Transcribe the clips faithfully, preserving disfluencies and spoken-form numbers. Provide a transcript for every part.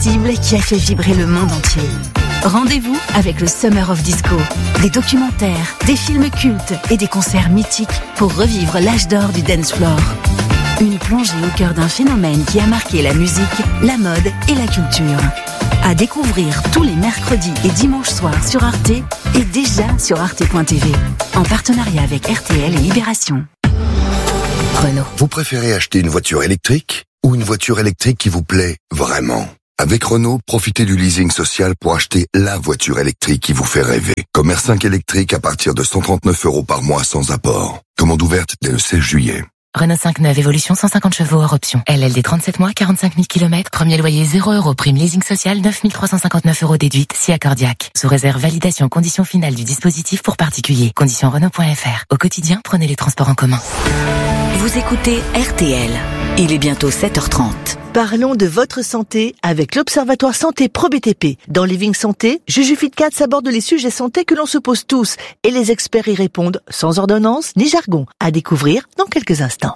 irrésistible qui a fait vibrer le monde entier. Rendez-vous avec le Summer of Disco. Des documentaires, des films cultes et des concerts mythiques pour revivre l'âge d'or du dance floor. Une plongée au cœur d'un phénomène qui a marqué la musique, la mode et la culture. À découvrir tous les mercredis et dimanches soirs sur Arte et déjà sur arte point t v. En partenariat avec R T L et Libération. Renault. Vous préférez acheter une voiture électrique ou une voiture électrique qui vous plaît vraiment ? Avec Renault, profitez du leasing social pour acheter la voiture électrique qui vous fait rêver. Comme R cinq électrique à partir de cent trente-neuf euros par mois sans apport. Commande ouverte dès le seize juillet. Renault cinq neuf Évolution cent cinquante chevaux hors option. L L D trente-sept mois, quarante-cinq mille kilomètres. Premier loyer zéro euros. Prime leasing social neuf mille trois cent cinquante-neuf euros déduite. Si accordiaque. Sous réserve validation conditions finales du dispositif pour particuliers. Conditions Renault point F R. Au quotidien, prenez les transports en commun. Vous écoutez R T L. Il est bientôt sept heures trente. Parlons de votre santé avec l'Observatoire Santé Pro B T P. Dans Living Santé, Juju Fitcat aborde les sujets santé que l'on se pose tous et les experts y répondent sans ordonnance ni jargon. À découvrir dans quelques instants.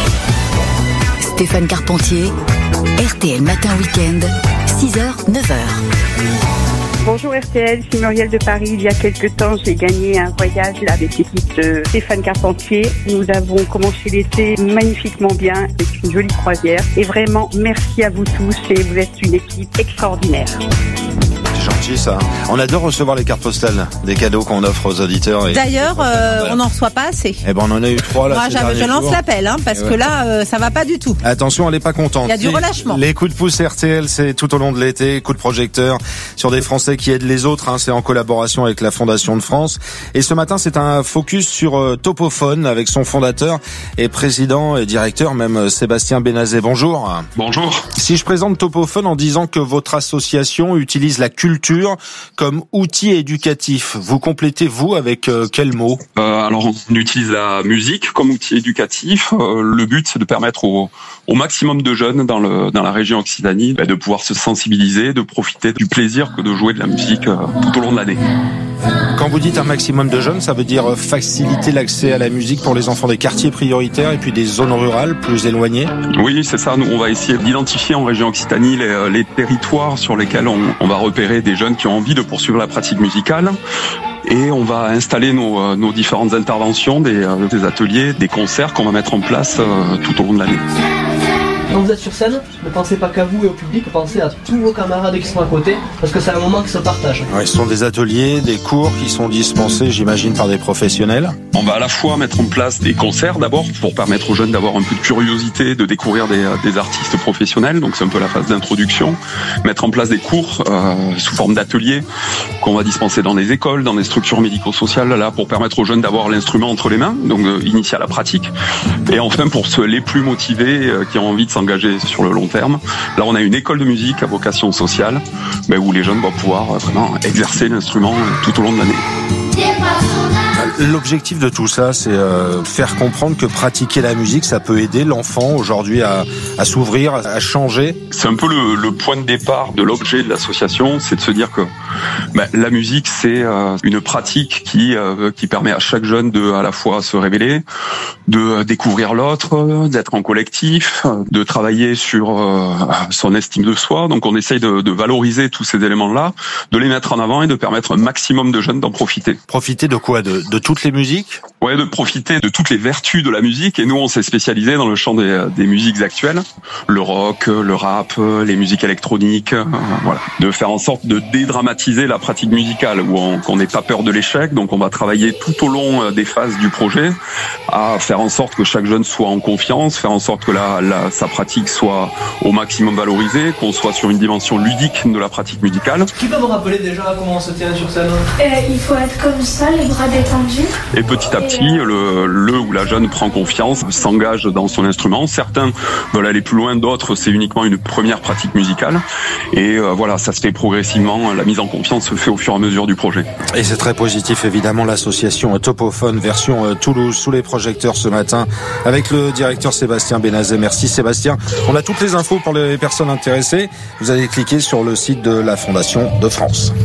Stéphane Carpentier, R T L Matin Week-end, six heures, neuf heures. Bonjour R T L, c'est Muriel de Paris. Il y a quelques temps, j'ai gagné un voyage avec l'équipe de Stéphane Carpentier. Nous avons commencé l'été magnifiquement bien, c'est une jolie croisière. Et vraiment, merci à vous tous et vous êtes une équipe extraordinaire. C'est gentil ça. On adore recevoir les cartes postales, des cadeaux qu'on offre aux auditeurs. Et D'ailleurs, euh, voilà. on n'en reçoit pas assez. Eh ben on en a eu trois là. Moi, ces je lance jours. l'appel, hein, parce ouais. que là, euh, ça va pas du tout. Attention, elle est pas contente. Il y a du relâchement. Les coups de pouce R T L, c'est tout au long de l'été, coup de projecteur sur des Français qui aident les autres. Hein, c'est en collaboration avec la Fondation de France. Et ce matin, c'est un focus sur euh, Topophone avec son fondateur et président et directeur, même euh, Sébastien Bénazet. Bonjour. Bonjour. Si je présente Topophone en disant que votre association utilise la culture comme outil éducatif, vous complétez vous avec euh, quel mot ? euh, Alors on utilise la musique comme outil éducatif. Euh, le but c'est de permettre au, au maximum de jeunes dans, le, dans la région Occitanie bah, de pouvoir se sensibiliser, de profiter du plaisir que de jouer de la musique euh, tout au long de l'année. Quand vous dites un maximum de jeunes, ça veut dire faciliter l'accès à la musique pour les enfants des quartiers prioritaires et puis des zones rurales plus éloignées ? Oui, c'est ça. Nous, on va essayer d'identifier en région Occitanie les, les territoires sur lesquels on, on va repérer des jeunes qui ont envie de poursuivre la pratique musicale. Et on va installer nos, nos différentes interventions, des, des ateliers, des concerts qu'on va mettre en place euh, tout au long de l'année. Quand vous êtes sur scène, ne pensez pas qu'à vous et au public, pensez à tous vos camarades qui sont à côté, parce que c'est un moment qui se partage. Ouais, ce sont des ateliers, des cours qui sont dispensés, j'imagine, par des professionnels. On va à la fois mettre en place des concerts d'abord pour permettre aux jeunes d'avoir un peu de curiosité, de découvrir des, des artistes professionnels, donc c'est un peu la phase d'introduction. Mettre en place des cours euh, sous forme d'ateliers qu'on va dispenser dans des écoles, dans des structures médico-sociales, là pour permettre aux jeunes d'avoir l'instrument entre les mains, donc euh, initier à la pratique. Et enfin pour ceux les plus motivés euh, qui ont envie de s'engager sur le long terme, là on a une école de musique à vocation sociale, ben, où les jeunes vont pouvoir euh, vraiment exercer l'instrument euh, tout au long de l'année. L'objectif de tout ça, c'est euh, faire comprendre que pratiquer la musique, ça peut aider l'enfant aujourd'hui à, à s'ouvrir, à changer. C'est un peu le, le point de départ de l'objet de l'association, c'est de se dire que ben, la musique, c'est euh, une pratique qui euh, qui permet à chaque jeune de à la fois se révéler, de découvrir l'autre, d'être en collectif, de travailler sur euh, son estime de soi. Donc on essaye de, de valoriser tous ces éléments-là, de les mettre en avant et de permettre un maximum de jeunes d'en profiter. Profiter de quoi ? De, de toutes les musiques ? Ouais, de profiter de toutes les vertus de la musique. Et nous, on s'est spécialisé dans le champ des, des musiques actuelles, le rock, le rap, les musiques électroniques. Euh, voilà, de faire en sorte de dédramatiser la pratique musicale, où on qu'on n'ait pas peur de l'échec. Donc, on va travailler tout au long des phases du projet à faire en sorte que chaque jeune soit en confiance, faire en sorte que la, la sa pratique soit au maximum valorisée, qu'on soit sur une dimension ludique de la pratique musicale. Qui peut me rappeler déjà comment on se tient sur scène ? euh, Il faut être comme ça, les bras détendus. Et petit à petit, le, le ou la jeune prend confiance, s'engage dans son instrument. Certains veulent aller plus loin, d'autres c'est uniquement une première pratique musicale. Et euh, voilà, ça se fait progressivement. La mise en confiance se fait au fur et à mesure du projet. Et c'est très positif, évidemment, l'association Topophone version euh, Toulouse sous les projecteurs ce matin avec le directeur Sébastien Bénazet. Merci Sébastien. On a toutes les infos pour les personnes intéressées. Vous allez cliquer sur le site de la Fondation de France.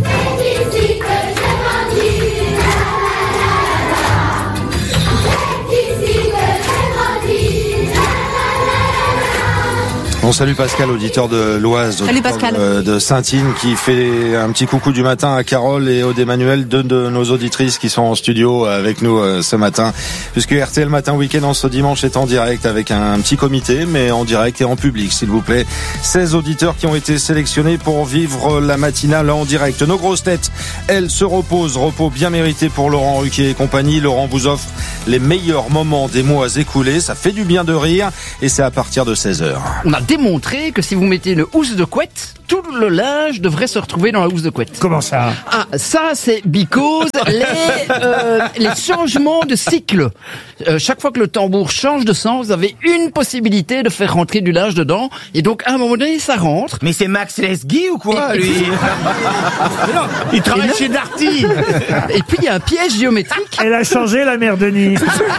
On salue Pascal, auditeur de l'Oise, Salut Pascal. De, de Saint-Yves, qui fait un petit coucou du matin à Carole et Aude Emmanuel, deux de nos auditrices qui sont en studio avec nous euh, ce matin, puisque R T L Matin Week-end en ce dimanche est en direct avec un, un petit comité, mais en direct et en public, s'il vous plaît. seize auditeurs qui ont été sélectionnés pour vivre la matinale en direct. Nos grosses têtes, elles se reposent, repos bien mérité pour Laurent Ruquier et compagnie. Laurent vous offre les meilleurs moments des mois écoulés, ça fait du bien de rire et c'est à partir de seize heures. On a démontré que si vous mettez une housse de couette, tout le linge devrait se retrouver dans la housse de couette. Comment ça? Ah, ça c'est because les, euh, les changements de cycle. Euh, chaque fois que le tambour change de sens, vous avez une possibilité de faire rentrer du linge dedans, et donc à un moment donné ça rentre. Mais c'est Max Lesguy ou quoi, et, lui? non, il travaille non. chez Darty. Et puis il y a un piège géométrique. Elle a changé, la mère Denis.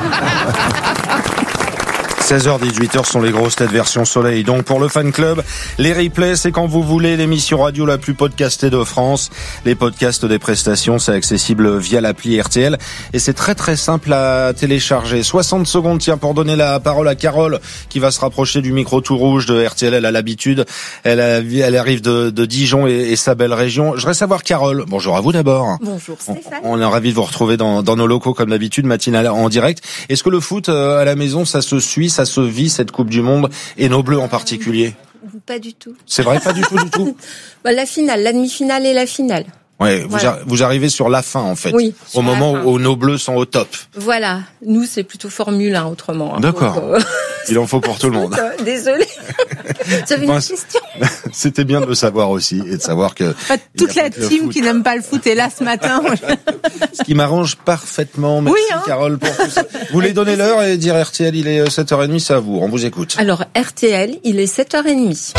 seize heures dix-huit heures sont les grosses têtes version soleil. Donc pour le fan club, les replays, c'est quand vous voulez l'émission radio la plus podcastée de France. Les podcasts des prestations, c'est accessible via l'appli R T L et c'est très très simple à télécharger. soixante secondes, tiens, pour donner la parole à Carole qui va se rapprocher du micro tout rouge de R T L. Elle a l'habitude, elle, a, elle arrive de, de Dijon et, et sa belle région. Je voudrais savoir, Carole, bonjour à vous d'abord. Bonjour Stéphane. On, on est ravis de vous retrouver dans, dans nos locaux comme d'habitude, matinale en direct. Est-ce que le foot euh, à la maison, ça se suit, ça se vit, cette Coupe du Monde, et nos Bleus en particulier? Pas du tout. C'est vrai, pas du tout, du tout. Bah, la finale, la demi-finale et la finale. Ouais, voilà. vous, ar- vous arrivez sur la fin en fait. Oui. Au moment où, où nos Bleus sont au top. Voilà. Nous, c'est plutôt Formule un autrement. Hein. D'accord. Donc, euh... Il en faut pour tout le monde. Désolée. J'avais une question. C'était bien de le savoir aussi et de savoir que... Pas toute la team qui n'aime pas le foot est là ce matin. Ce qui m'arrange parfaitement. Merci oui, hein. Carole pour tout ça. Vous voulez donner l'heure et dire R T L, il est sept heures trente, c'est à vous. On vous écoute. Alors, R T L, il est sept heures trente.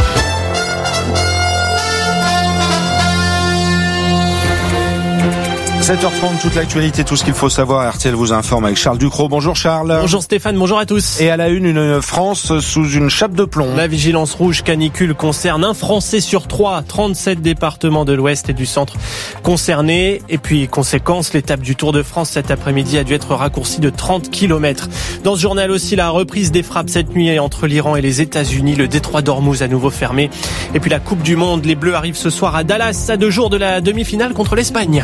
sept heures trente, toute l'actualité, tout ce qu'il faut savoir. R T L vous informe avec Charles Ducrot. Bonjour Charles. Bonjour Stéphane, bonjour à tous. Et à la une, une France sous une chape de plomb. La vigilance rouge canicule concerne un Français sur trois, trente-sept départements de l'Ouest et du Centre concernés. Et puis, conséquence, l'étape du Tour de France cet après-midi a dû être raccourcie de trente kilomètres. Dans ce journal aussi, la reprise des frappes cette nuit entre l'Iran et les États-Unis, le détroit d'Ormuz à nouveau fermé. Et puis la Coupe du Monde, les Bleus arrivent ce soir à Dallas, à deux jours de la demi-finale contre l'Espagne.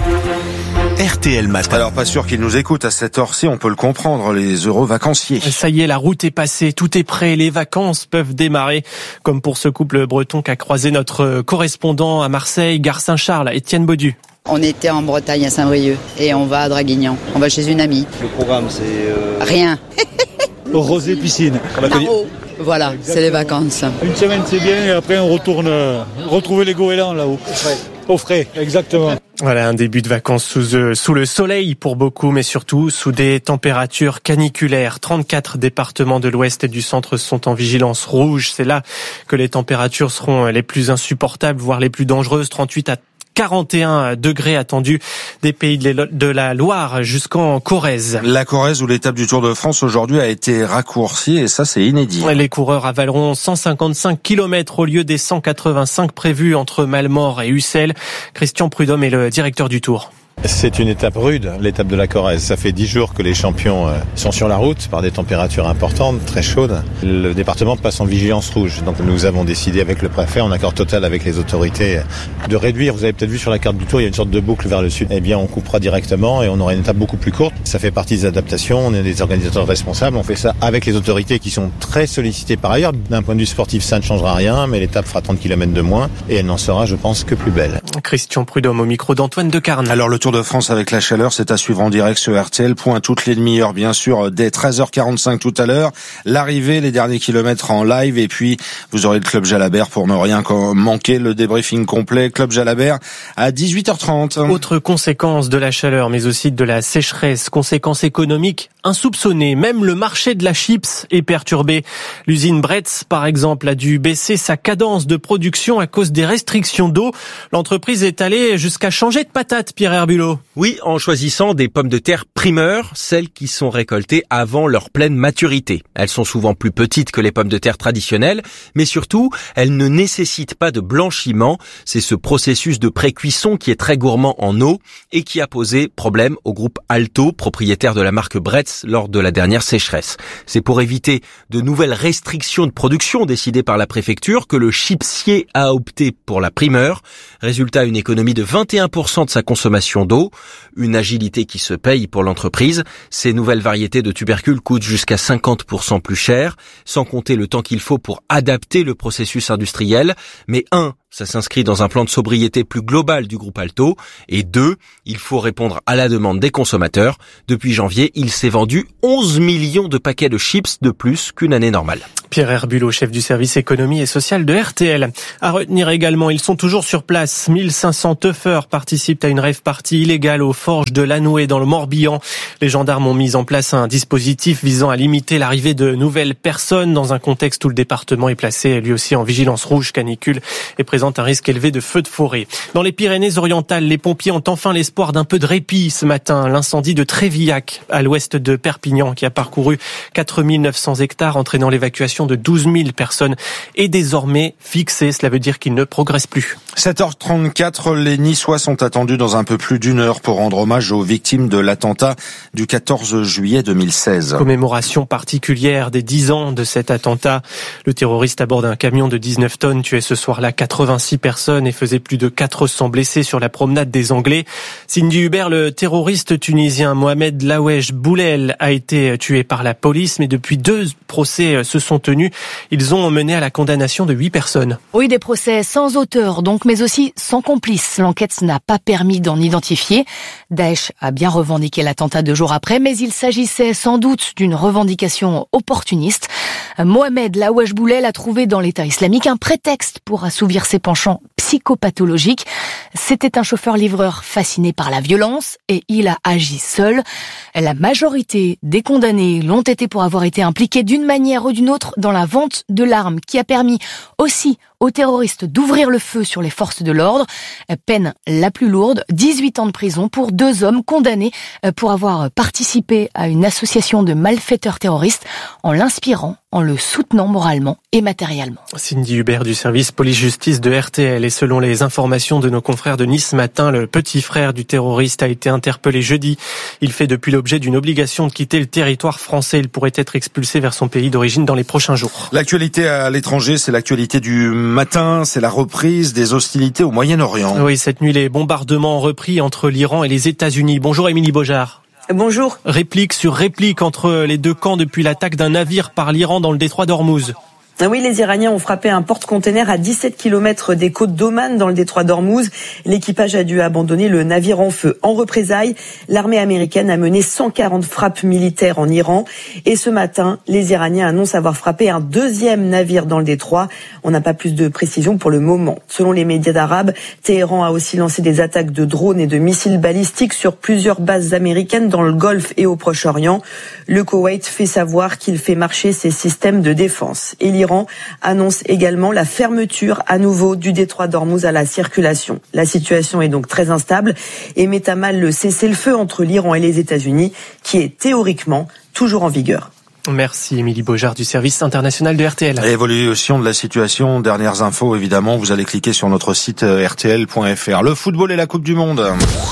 R T L Matin. Alors pas sûr qu'ils nous écoutent à cette heure-ci, on peut le comprendre, les heureux vacanciers. Ça y est, la route est passée, tout est prêt, les vacances peuvent démarrer. Comme pour ce couple breton qu'a croisé notre correspondant à Marseille, Gare Saint-Charles, Étienne Baudu. On était en Bretagne à Saint-Brieuc et on va à Draguignan. On va chez une amie. Le programme c'est... Euh... Rien. Rosé piscine. Maro. Voilà, c'est les vacances. Une semaine c'est bien et après on retourne euh, retrouver les goélands là-haut. Au frais, exactement. Voilà, un début de vacances sous, euh, sous le soleil pour beaucoup, mais surtout sous des températures caniculaires. trente-quatre départements de l'Ouest et du Centre sont en vigilance rouge. C'est là que les températures seront les plus insupportables, voire les plus dangereuses. trente-huit à quarante et un degrés attendus des pays de la Loire jusqu'en Corrèze. La Corrèze où l'étape du Tour de France aujourd'hui a été raccourcie et ça c'est inédit. Les coureurs avaleront cent cinquante-cinq kilomètres au lieu des cent quatre-vingt-cinq prévus entre Malmort et Ussel. Christian Prudhomme est le directeur du Tour. C'est une étape rude, l'étape de la Corrèze. Ça fait dix jours que les champions sont sur la route par des températures importantes, très chaudes. Le département passe en vigilance rouge. Donc nous avons décidé avec le préfet, en accord total avec les autorités, de réduire. Vous avez peut-être vu sur la carte du Tour, il y a une sorte de boucle vers le sud. Eh bien, on coupera directement et on aura une étape beaucoup plus courte. Ça fait partie des adaptations. On est des organisateurs responsables. On fait ça avec les autorités qui sont très sollicitées par ailleurs. D'un point de vue sportif, ça ne changera rien, mais l'étape fera trente kilomètres de moins et elle n'en sera, je pense, que plus belle. Christian Prudhomme au micro d'Antoine Decarne. Alors le Tour de France avec la chaleur, c'est à suivre en direct sur R T L. Point toutes les demi-heures, bien sûr, dès treize heures quarante-cinq tout à l'heure. L'arrivée, les derniers kilomètres en live, et puis vous aurez le Club Jalabert pour ne rien manquer. Le débriefing complet, Club Jalabert à dix-huit heures trente. Autre conséquence de la chaleur, mais aussi de la sécheresse, conséquences économiques insoupçonnées. Même le marché de la chips est perturbé. L'usine Bretz, par exemple, a dû baisser sa cadence de production à cause des restrictions d'eau. L'entreprise est allée jusqu'à changer de patate, Pierre Herbus. Bulot. Oui, en choisissant des pommes de terre primeurs, celles qui sont récoltées avant leur pleine maturité. Elles sont souvent plus petites que les pommes de terre traditionnelles, mais surtout, elles ne nécessitent pas de blanchiment. C'est ce processus de pré-cuisson qui est très gourmand en eau et qui a posé problème au groupe Alto, propriétaire de la marque Bretz, lors de la dernière sécheresse. C'est pour éviter de nouvelles restrictions de production décidées par la préfecture que le chipsier a opté pour la primeur. Résultat, une économie de vingt et un pour cent de sa consommation d'eau. Une agilité qui se paye pour l'entreprise. Ces nouvelles variétés de tubercules coûtent jusqu'à cinquante pour cent plus cher, sans compter le temps qu'il faut pour adapter le processus industriel. Mais un, ça s'inscrit dans un plan de sobriété plus global du groupe Alto. Et deux, il faut répondre à la demande des consommateurs. Depuis janvier, il s'est vendu onze millions de paquets de chips de plus qu'une année normale. Pierre Herbulot, chef du service économie et social de R T L. À retenir également, ils sont toujours sur place. mille cinq cents teufeurs participent à une rave party illégale aux Forges de Lanoué dans le Morbihan. Les gendarmes ont mis en place un dispositif visant à limiter l'arrivée de nouvelles personnes dans un contexte où le département est placé lui aussi en vigilance rouge canicule et présente un risque élevé de feux de forêt. Dans les Pyrénées-Orientales, les pompiers ont enfin l'espoir d'un peu de répit ce matin. L'incendie de Trévillac, à l'ouest de Perpignan, qui a parcouru quatre mille neuf cents hectares, entraînant l'évacuation de douze mille personnes, est désormais fixé. Cela veut dire qu'il ne progresse plus. sept heures trente-quatre, les Niçois sont attendus dans un peu plus d'une heure pour rendre hommage aux victimes de l'attentat du quatorze juillet deux mille seize. Commémoration particulière des dix ans de cet attentat. Le terroriste à bord d'un camion de dix-neuf tonnes tuait ce soir-là quatre-vingt-six personnes et faisait plus de quatre cents blessés sur la promenade des Anglais. Cindy Hubert, le terroriste tunisien Mohamed Laouesh Boulel a été tué par la police, mais depuis deux procès se sont tenus. Ils ont mené à la condamnation de huit personnes. Oui, des procès sans auteur donc, mais aussi sans complice. L'enquête n'a pas permis d'en identifier. Daesh a bien revendiqué l'attentat deux jours après, mais il s'agissait sans doute d'une revendication opportuniste. Mohamed Laouesh Boulel a trouvé dans l'État islamique un prétexte pour assouvir ses penchants psychopathologiques. C'était un chauffeur-livreur fasciné par la violence et il a agi seul. La majorité des condamnés l'ont été pour avoir été impliqués d'une manière ou d'une autre dans la vente de l'arme qui a permis aussi aux terroristes d'ouvrir le feu sur les forces de l'ordre. Peine la plus lourde, dix-huit ans de prison pour deux hommes condamnés pour avoir participé à une association de malfaiteurs terroristes en l'inspirant, en le soutenant moralement et matériellement. Cindy Hubert du service police-justice de R T L. Et selon les informations de nos confrères de Nice ce matin, le petit frère du terroriste a été interpellé jeudi. Il fait depuis l'objet d'une obligation de quitter le territoire français. Il pourrait être expulsé vers son pays d'origine dans les prochains jours. L'actualité à l'étranger, c'est l'actualité du matin, c'est la reprise des hostilités au Moyen-Orient. Oui, cette nuit, les bombardements ont repris entre l'Iran et les États-Unis. Bonjour Émilie Beaujard. Bonjour. Réplique sur réplique entre les deux camps depuis l'attaque d'un navire par l'Iran dans le détroit d'Ormuz. Oui, les Iraniens ont frappé un porte-container à dix-sept kilomètres des côtes d'Oman dans le détroit d'Ormuz. L'équipage a dû abandonner le navire en feu. En représailles, l'armée américaine a mené cent quarante frappes militaires en Iran. Et ce matin, les Iraniens annoncent avoir frappé un deuxième navire dans le détroit. On n'a pas plus de précisions pour le moment. Selon les médias arabes, Téhéran a aussi lancé des attaques de drones et de missiles balistiques sur plusieurs bases américaines dans le Golfe et au Proche-Orient. Le Koweït fait savoir qu'il fait marcher ses systèmes de défense. Et l'Iran annonce également la fermeture à nouveau du détroit d'Ormuz à la circulation. La situation est donc très instable et met à mal le cessez-le-feu entre l'Iran et les États-Unis, qui est théoriquement toujours en vigueur. Merci Émilie Beaujard du service international de R T L. Évolution de la situation, dernières infos évidemment, vous allez cliquer sur notre site r t l point f r. Le football et la Coupe du Monde.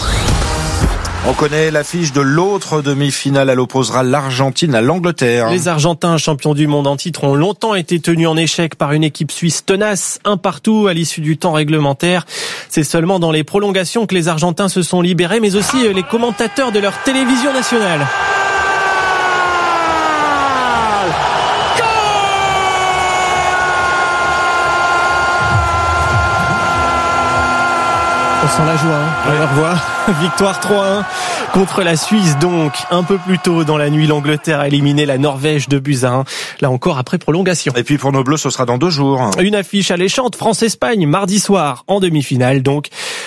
On connaît l'affiche de l'autre demi-finale. Elle opposera l'Argentine à l'Angleterre. Les Argentins, champions du monde en titre, ont longtemps été tenus en échec par une équipe suisse tenace, un partout à l'issue du temps réglementaire. C'est seulement dans les prolongations que les Argentins se sont libérés, mais aussi les commentateurs de leur télévision nationale. On sent la joie, hein. On va revoir. Victoire trois un contre la Suisse, donc. Un peu plus tôt dans la nuit, l'Angleterre a éliminé la Norvège de buts à un. Là encore, après prolongation. Et puis pour nos Bleus, ce sera dans deux jours. Une affiche alléchante, France-Espagne, mardi soir, en demi-finale, donc.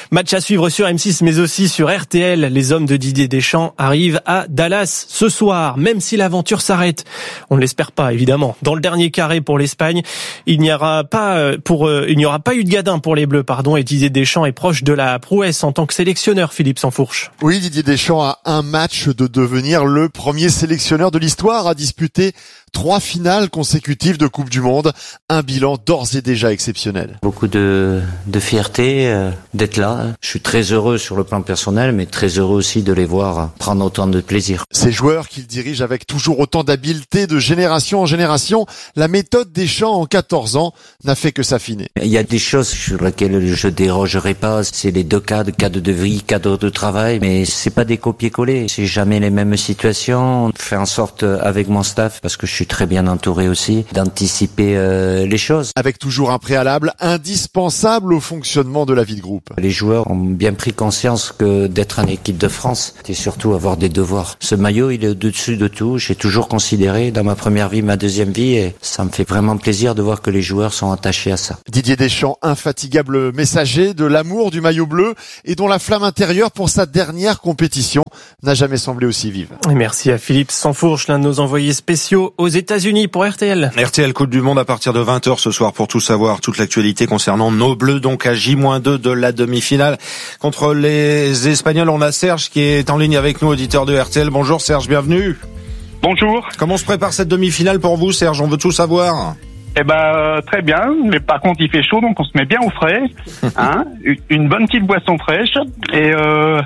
Match à suivre sur M six mais aussi sur R T L. Les hommes de Didier Deschamps arrivent à Dallas ce soir, même si l'aventure s'arrête. On ne l'espère pas, évidemment. Dans le dernier carré pour l'Espagne, il n'y aura pas pour euh, il n'y aura pas eu de gadin pour les Bleus, pardon, et Didier Deschamps est proche de la prouesse en tant que sélectionneur, Philippe Sansfourche. Oui, Didier Deschamps a un match de devenir le premier sélectionneur de l'histoire à disputer trois finales consécutives de Coupe du Monde. Un bilan d'ores et déjà exceptionnel. Beaucoup de, de fierté euh, d'être là. Je suis très heureux sur le plan personnel, mais très heureux aussi de les voir prendre autant de plaisir. Ces joueurs qu'il dirige avec toujours autant d'habileté de génération en génération, la méthode Deschamps en quatorze ans n'a fait que s'affiner. Il y a des choses sur lesquelles je dérogerai pas. C'est les deux cadres, cadre de vie, cadre de travail, mais c'est pas des copier-coller. C'est jamais les mêmes situations. Faire en sorte avec mon staff, parce que je suis très bien entouré aussi, d'anticiper euh, les choses. Avec toujours un préalable indispensable au fonctionnement de la vie de groupe. Les joueurs ont bien pris conscience que d'être en équipe de France, c'est surtout avoir des devoirs. Ce maillot, il est au-dessus de tout. J'ai toujours considéré dans ma première vie, ma deuxième vie, et ça me fait vraiment plaisir de voir que les joueurs sont attachés à ça. Didier Deschamps, infatigable messager de l'amour du maillot bleu et dont la flamme intérieure pour sa dernière compétition n'a jamais semblé aussi vive. Et merci à Philippe Sansfourche, l'un de nos envoyés spéciaux aux États-Unis pour R T L. R T L Coupe du Monde à partir de vingt heures ce soir pour tout savoir, toute l'actualité concernant nos Bleus, donc à J moins deux de la demi-finale contre les Espagnols. On a Serge qui est en ligne avec nous, auditeur de R T L. Bonjour Serge, bienvenue. Bonjour. Comment se prépare cette demi-finale pour vous Serge? On veut tout savoir. Eh ben euh, très bien, mais par contre il fait chaud donc on se met bien au frais, hein, une bonne petite boisson fraîche et euh,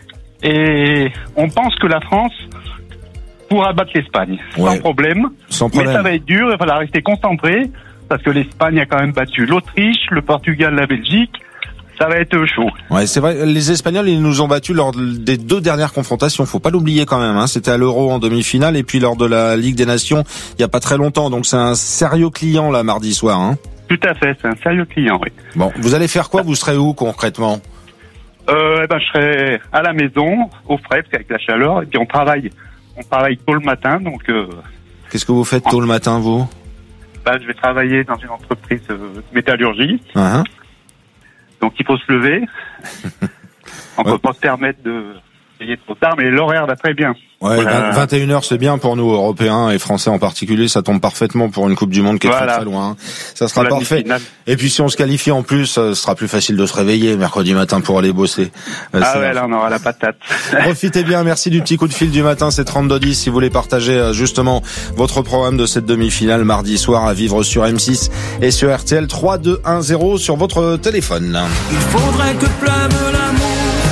et on pense que la France pourra battre l'Espagne ouais. sans problème. Sans problème. Mais ça va être dur, il va falloir rester concentré parce que l'Espagne a quand même battu l'Autriche, le Portugal, la Belgique. Ça va être chaud. Ouais, c'est vrai. Les Espagnols, ils nous ont battus lors des deux dernières confrontations. Faut pas l'oublier quand même. Hein. C'était à l'Euro en demi-finale et puis lors de la Ligue des Nations il y a pas très longtemps. Donc c'est un sérieux client là mardi soir. Hein. Tout à fait, c'est un sérieux client. Oui. Bon, vous allez faire quoi? Vous serez où concrètement? Euh, eh ben, je serai à la maison, au frais, parce qu'avec la chaleur. Et puis on travaille, on travaille tôt le matin, donc. Euh... Qu'est-ce que vous faites tôt le matin, vous? Ben, je vais travailler dans une entreprise de métallurgie. Uh-huh. Donc il faut se lever. On ouais. peut pas se permettre de payer trop tard, mais l'horaire va très bien. Ouais, voilà. vingt et une heures c'est bien pour nous Européens et Français en particulier, ça tombe parfaitement pour une Coupe du Monde qui est voilà. très très loin. Ça sera parfait. Et puis si on se qualifie en plus, ce sera plus facile de se réveiller mercredi matin pour aller bosser. Euh, ah ouais, là on aura la patate. Profitez bien, merci du petit coup de fil du matin, c'est trente-deux dix si vous voulez partager justement votre programme de cette demi-finale mardi soir à vivre sur M six et sur R T L. Trois deux un zéro sur votre téléphone. Il faudrait que pleuve l'amour.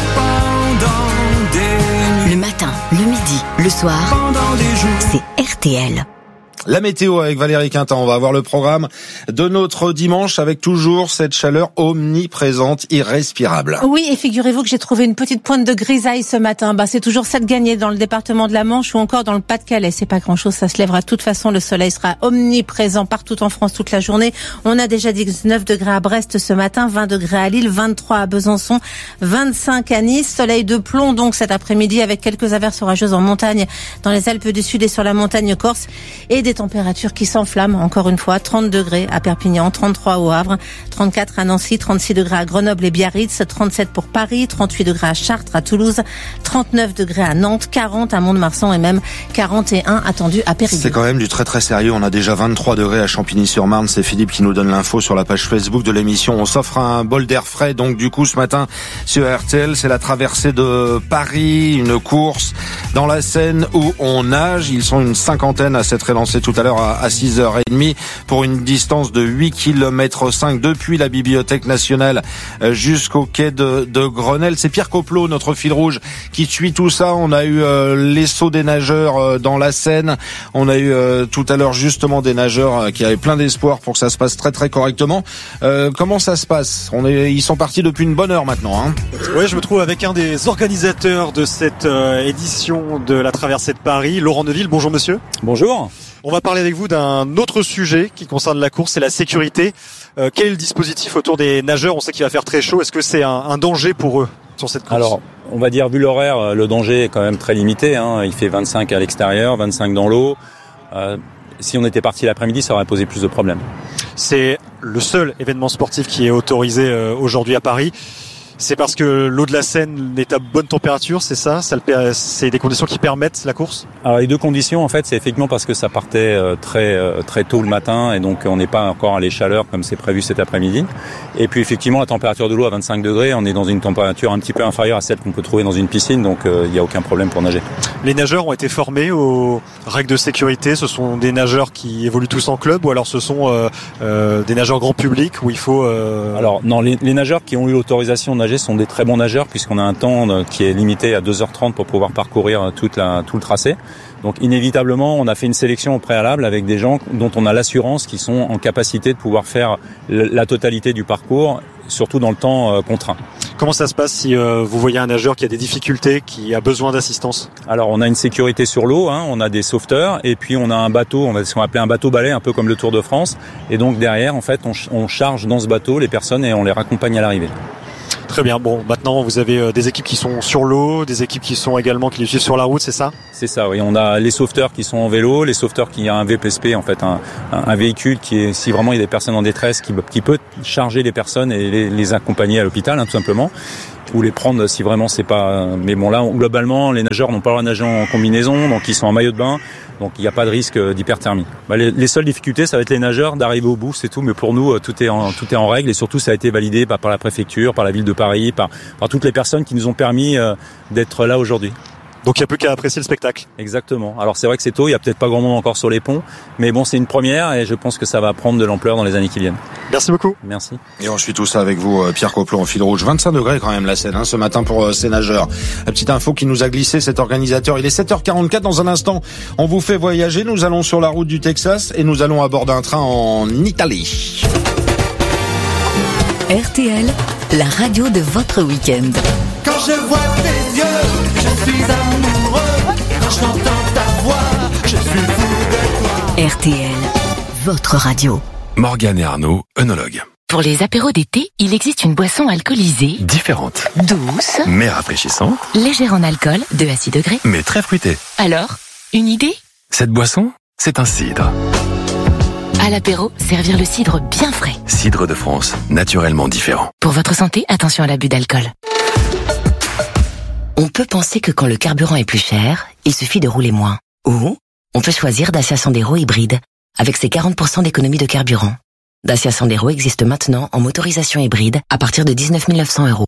Le matin, le midi, le soir, c'est R T L. La météo avec Valérie Quintin, on va avoir le programme de notre dimanche avec toujours cette chaleur omniprésente, irrespirable. Oui, et figurez-vous que j'ai trouvé une petite pointe de grisaille ce matin. Bah, c'est toujours ça de gagner dans le département de la Manche ou encore dans le Pas-de-Calais. C'est pas grand-chose, ça se lèvera de toute façon. Le soleil sera omniprésent partout en France toute la journée. On a déjà dix-neuf degrés à Brest ce matin, vingt degrés à Lille, vingt-trois à Besançon, vingt-cinq à Nice. Soleil de plomb donc cet après-midi avec quelques averses orageuses en montagne dans les Alpes du Sud et sur la montagne corse et des températures qui s'enflamment encore une fois, trente degrés à Perpignan, trente-trois au Havre, trente-quatre à Nancy, trente-six degrés à Grenoble et Biarritz, trente-sept pour Paris, trente-huit degrés à Chartres, à Toulouse, trente-neuf degrés à Nantes, quarante à Mont-de-Marsan et même quarante et un attendus à Périgueux. C'est quand même du très très sérieux, on a déjà vingt-trois degrés à Champigny-sur-Marne, c'est Philippe qui nous donne l'info sur la page Facebook de l'émission. On s'offre un bol d'air frais donc du coup ce matin sur R T L, c'est la traversée de Paris, une course dans la Seine où on nage. Ils sont une cinquantaine à s'être élancés tout à l'heure à six heures trente pour une distance de huit kilomètres cinq depuis la Bibliothèque nationale jusqu'au quai de, de Grenelle. C'est Pierre Coplot, notre fil rouge, qui suit tout ça. On a eu euh, les sauts des nageurs euh, dans la Seine. On a eu euh, tout à l'heure justement des nageurs euh, qui avaient plein d'espoir pour que ça se passe très très correctement. Euh, comment ça se passe? On est, ils sont partis depuis une bonne heure maintenant. Hein. Oui, je me trouve avec un des organisateurs de cette euh, édition de la traversée de Paris, Laurent Neuville. Bonjour monsieur. Bonjour. On va parler avec vous d'un autre sujet qui concerne la course, c'est la sécurité. Euh, quel est le dispositif autour des nageurs? On sait qu'il va faire très chaud. Est-ce que c'est un, un danger pour eux sur cette course? Alors, on va dire, vu l'horaire, le danger est quand même très limité. Hein. Il fait vingt-cinq à l'extérieur, vingt-cinq dans l'eau. Euh, si on était parti l'après-midi, ça aurait posé plus de problèmes. C'est le seul événement sportif qui est autorisé euh, aujourd'hui à Paris. C'est parce que l'eau de la Seine est à bonne température, c'est ça, ça le, c'est des conditions qui permettent la course? Alors les deux conditions, en fait, c'est effectivement parce que ça partait très très tôt le matin et donc on n'est pas encore à l'échaleur comme c'est prévu cet après-midi. Et puis effectivement, la température de l'eau à vingt-cinq degrés, on est dans une température un petit peu inférieure à celle qu'on peut trouver dans une piscine, donc il euh, n'y a aucun problème pour nager. Les nageurs ont été formés aux règles de sécurité. Ce sont des nageurs qui évoluent tous en club ou alors ce sont euh, euh, des nageurs grand public où il faut... Euh... Alors non, les, les nageurs qui ont eu l'autorisation de nager sont des très bons nageurs puisqu'on a un temps qui est limité à deux heures trente pour pouvoir parcourir toute la, tout le tracé. Donc inévitablement, on a fait une sélection au préalable avec des gens dont on a l'assurance qu'ils sont en capacité de pouvoir faire la totalité du parcours, surtout dans le temps euh, contraint. Comment ça se passe si euh, vous voyez un nageur qui a des difficultés, qui a besoin d'assistance? Alors on a une sécurité sur l'eau, hein, on a des sauveteurs et puis on a un bateau, on a ce qu'on appelait un bateau balai, un peu comme le Tour de France. Et donc derrière, en fait, on, on charge dans ce bateau les personnes et on les raccompagne à l'arrivée. Très bien. Bon, maintenant vous avez des équipes qui sont sur l'eau, des équipes qui sont également qui les suivent sur la route, c'est ça? C'est ça. Oui, on a les sauveteurs qui sont en vélo, les sauveteurs qui ont un V P S P, en fait, un, un véhicule qui est, si vraiment il y a des personnes en détresse, qui, qui peut charger les personnes et les, les accompagner à l'hôpital, hein, tout simplement, ou les prendre si vraiment c'est pas. Mais bon, là, globalement, les nageurs n'ont pas le droit de nager en combinaison, donc ils sont en maillot de bain. Donc il n'y a pas de risque d'hyperthermie. Bah, les, les seules difficultés, ça va être les nageurs d'arriver au bout, c'est tout. Mais pour nous, tout est en, tout est en règle et surtout, ça a été validé bah, par la préfecture, par la ville de Paris, par, par toutes les personnes qui nous ont permis euh, d'être là aujourd'hui. Donc il n'y a plus qu'à apprécier le spectacle. Exactement. Alors c'est vrai que c'est tôt, il y a peut-être pas grand monde encore sur les ponts, mais bon, c'est une première et je pense que ça va prendre de l'ampleur dans les années qui viennent. Merci beaucoup. Merci. Et on suit tout ça avec vous, Pierre Coplon, en fil rouge. vingt-cinq degrés quand même la Seine hein, ce matin pour euh, ces nageurs. La petite info qui nous a glissé cet organisateur. Il est sept heures quarante-quatre dans un instant. On vous fait voyager. Nous allons sur la route du Texas et nous allons à bord d'un train en Italie. R T L, la radio de votre week-end. Quand je vois tes yeux, je suis amoureux. Quand j'entends ta voix, je suis fou de toi. R T L, votre radio. Morgane et Arnaud, œnologues. Pour les apéros d'été, il existe une boisson alcoolisée, Différente, douce, mais rafraîchissante, légère en alcool, deux à six degrés. mais très fruitée. Alors, une idée? Cette boisson, c'est un cidre. À l'apéro, servir le cidre bien frais. Cidre de France, naturellement différent. Pour votre santé, attention à l'abus d'alcool. On peut penser que quand le carburant est plus cher, il suffit de rouler moins. Ou, on peut choisir Dacia Sandero hybride, avec ses quarante pour cent d'économie de carburant. Dacia Sandero existe maintenant en motorisation hybride à partir de dix-neuf mille neuf cents euros.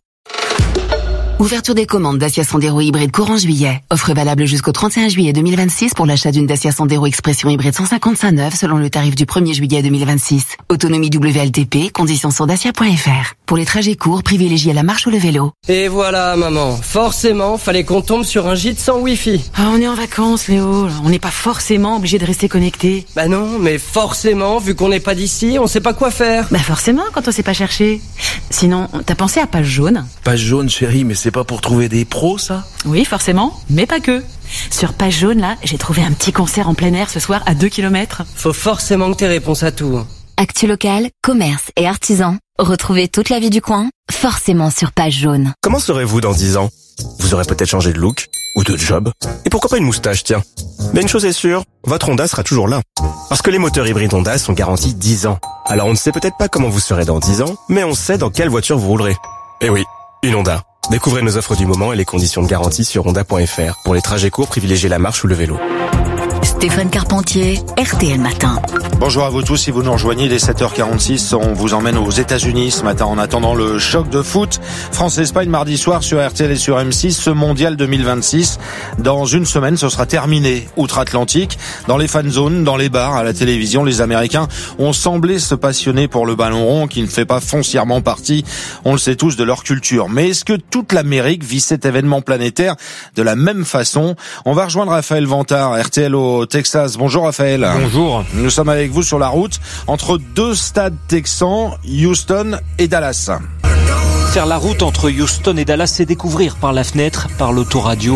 Ouverture des commandes Dacia Sandero hybride courant juillet. Offre valable jusqu'au trente et un juillet deux mille vingt-six pour l'achat d'une Dacia Sandero Expression hybride cent cinquante-cinq neuve selon le tarif du premier juillet deux mille vingt-six. Autonomie W L T P, conditions sur dacia point f r. Pour les trajets courts, privilégiez la marche ou le vélo. Et voilà, maman. Forcément, fallait qu'on tombe sur un gîte sans wifi. Ah, on est en vacances, Léo. On n'est pas forcément obligé de rester connecté. Bah non, mais forcément, vu qu'on n'est pas d'ici, on sait pas quoi faire. Bah forcément, quand on sait pas chercher. Sinon, t'as pensé à Page Jaune? Page Jaune, chérie, mais c'est pas pour trouver des pros, ça? Oui, forcément, mais pas que. Sur Page Jaune, là, j'ai trouvé un petit concert en plein air ce soir à deux kilomètres. Faut forcément que t'aies réponse à tout. Actu local, commerce et artisans. Retrouvez toute la vie du coin, forcément sur Page Jaune. Comment serez-vous dans dix ans? Vous aurez peut-être changé de look, ou de job. Et pourquoi pas une moustache, tiens? Mais une chose est sûre, votre Honda sera toujours là. Parce que les moteurs hybrides Honda sont garantis dix ans. Alors on ne sait peut-être pas comment vous serez dans dix ans, mais on sait dans quelle voiture vous roulerez. Eh oui, une Honda. Découvrez nos offres du moment et les conditions de garantie sur honda point f r. Pour les trajets courts, privilégiez la marche ou le vélo. Stéphane Carpentier, R T L Matin. Bonjour à vous tous, si vous nous rejoignez, il est sept heures quarante-six, on vous emmène aux États-Unis ce matin en attendant le choc de foot. France-Espagne mardi soir sur R T L et sur M six, ce mondial deux mille vingt-six. Dans une semaine, ce sera terminé outre-Atlantique. Dans les fan zones, dans les bars, à la télévision, les Américains ont semblé se passionner pour le ballon rond qui ne fait pas foncièrement partie, on le sait tous, de leur culture. Mais est-ce que toute l'Amérique vit cet événement planétaire de la même façon? On va rejoindre Raphaël Vantard, R T L au Texas. Bonjour Raphaël. Bonjour. Nous sommes avec vous sur la route entre deux stades texans, Houston et Dallas. Faire la route entre Houston et Dallas, c'est découvrir par la fenêtre, par l'autoradio,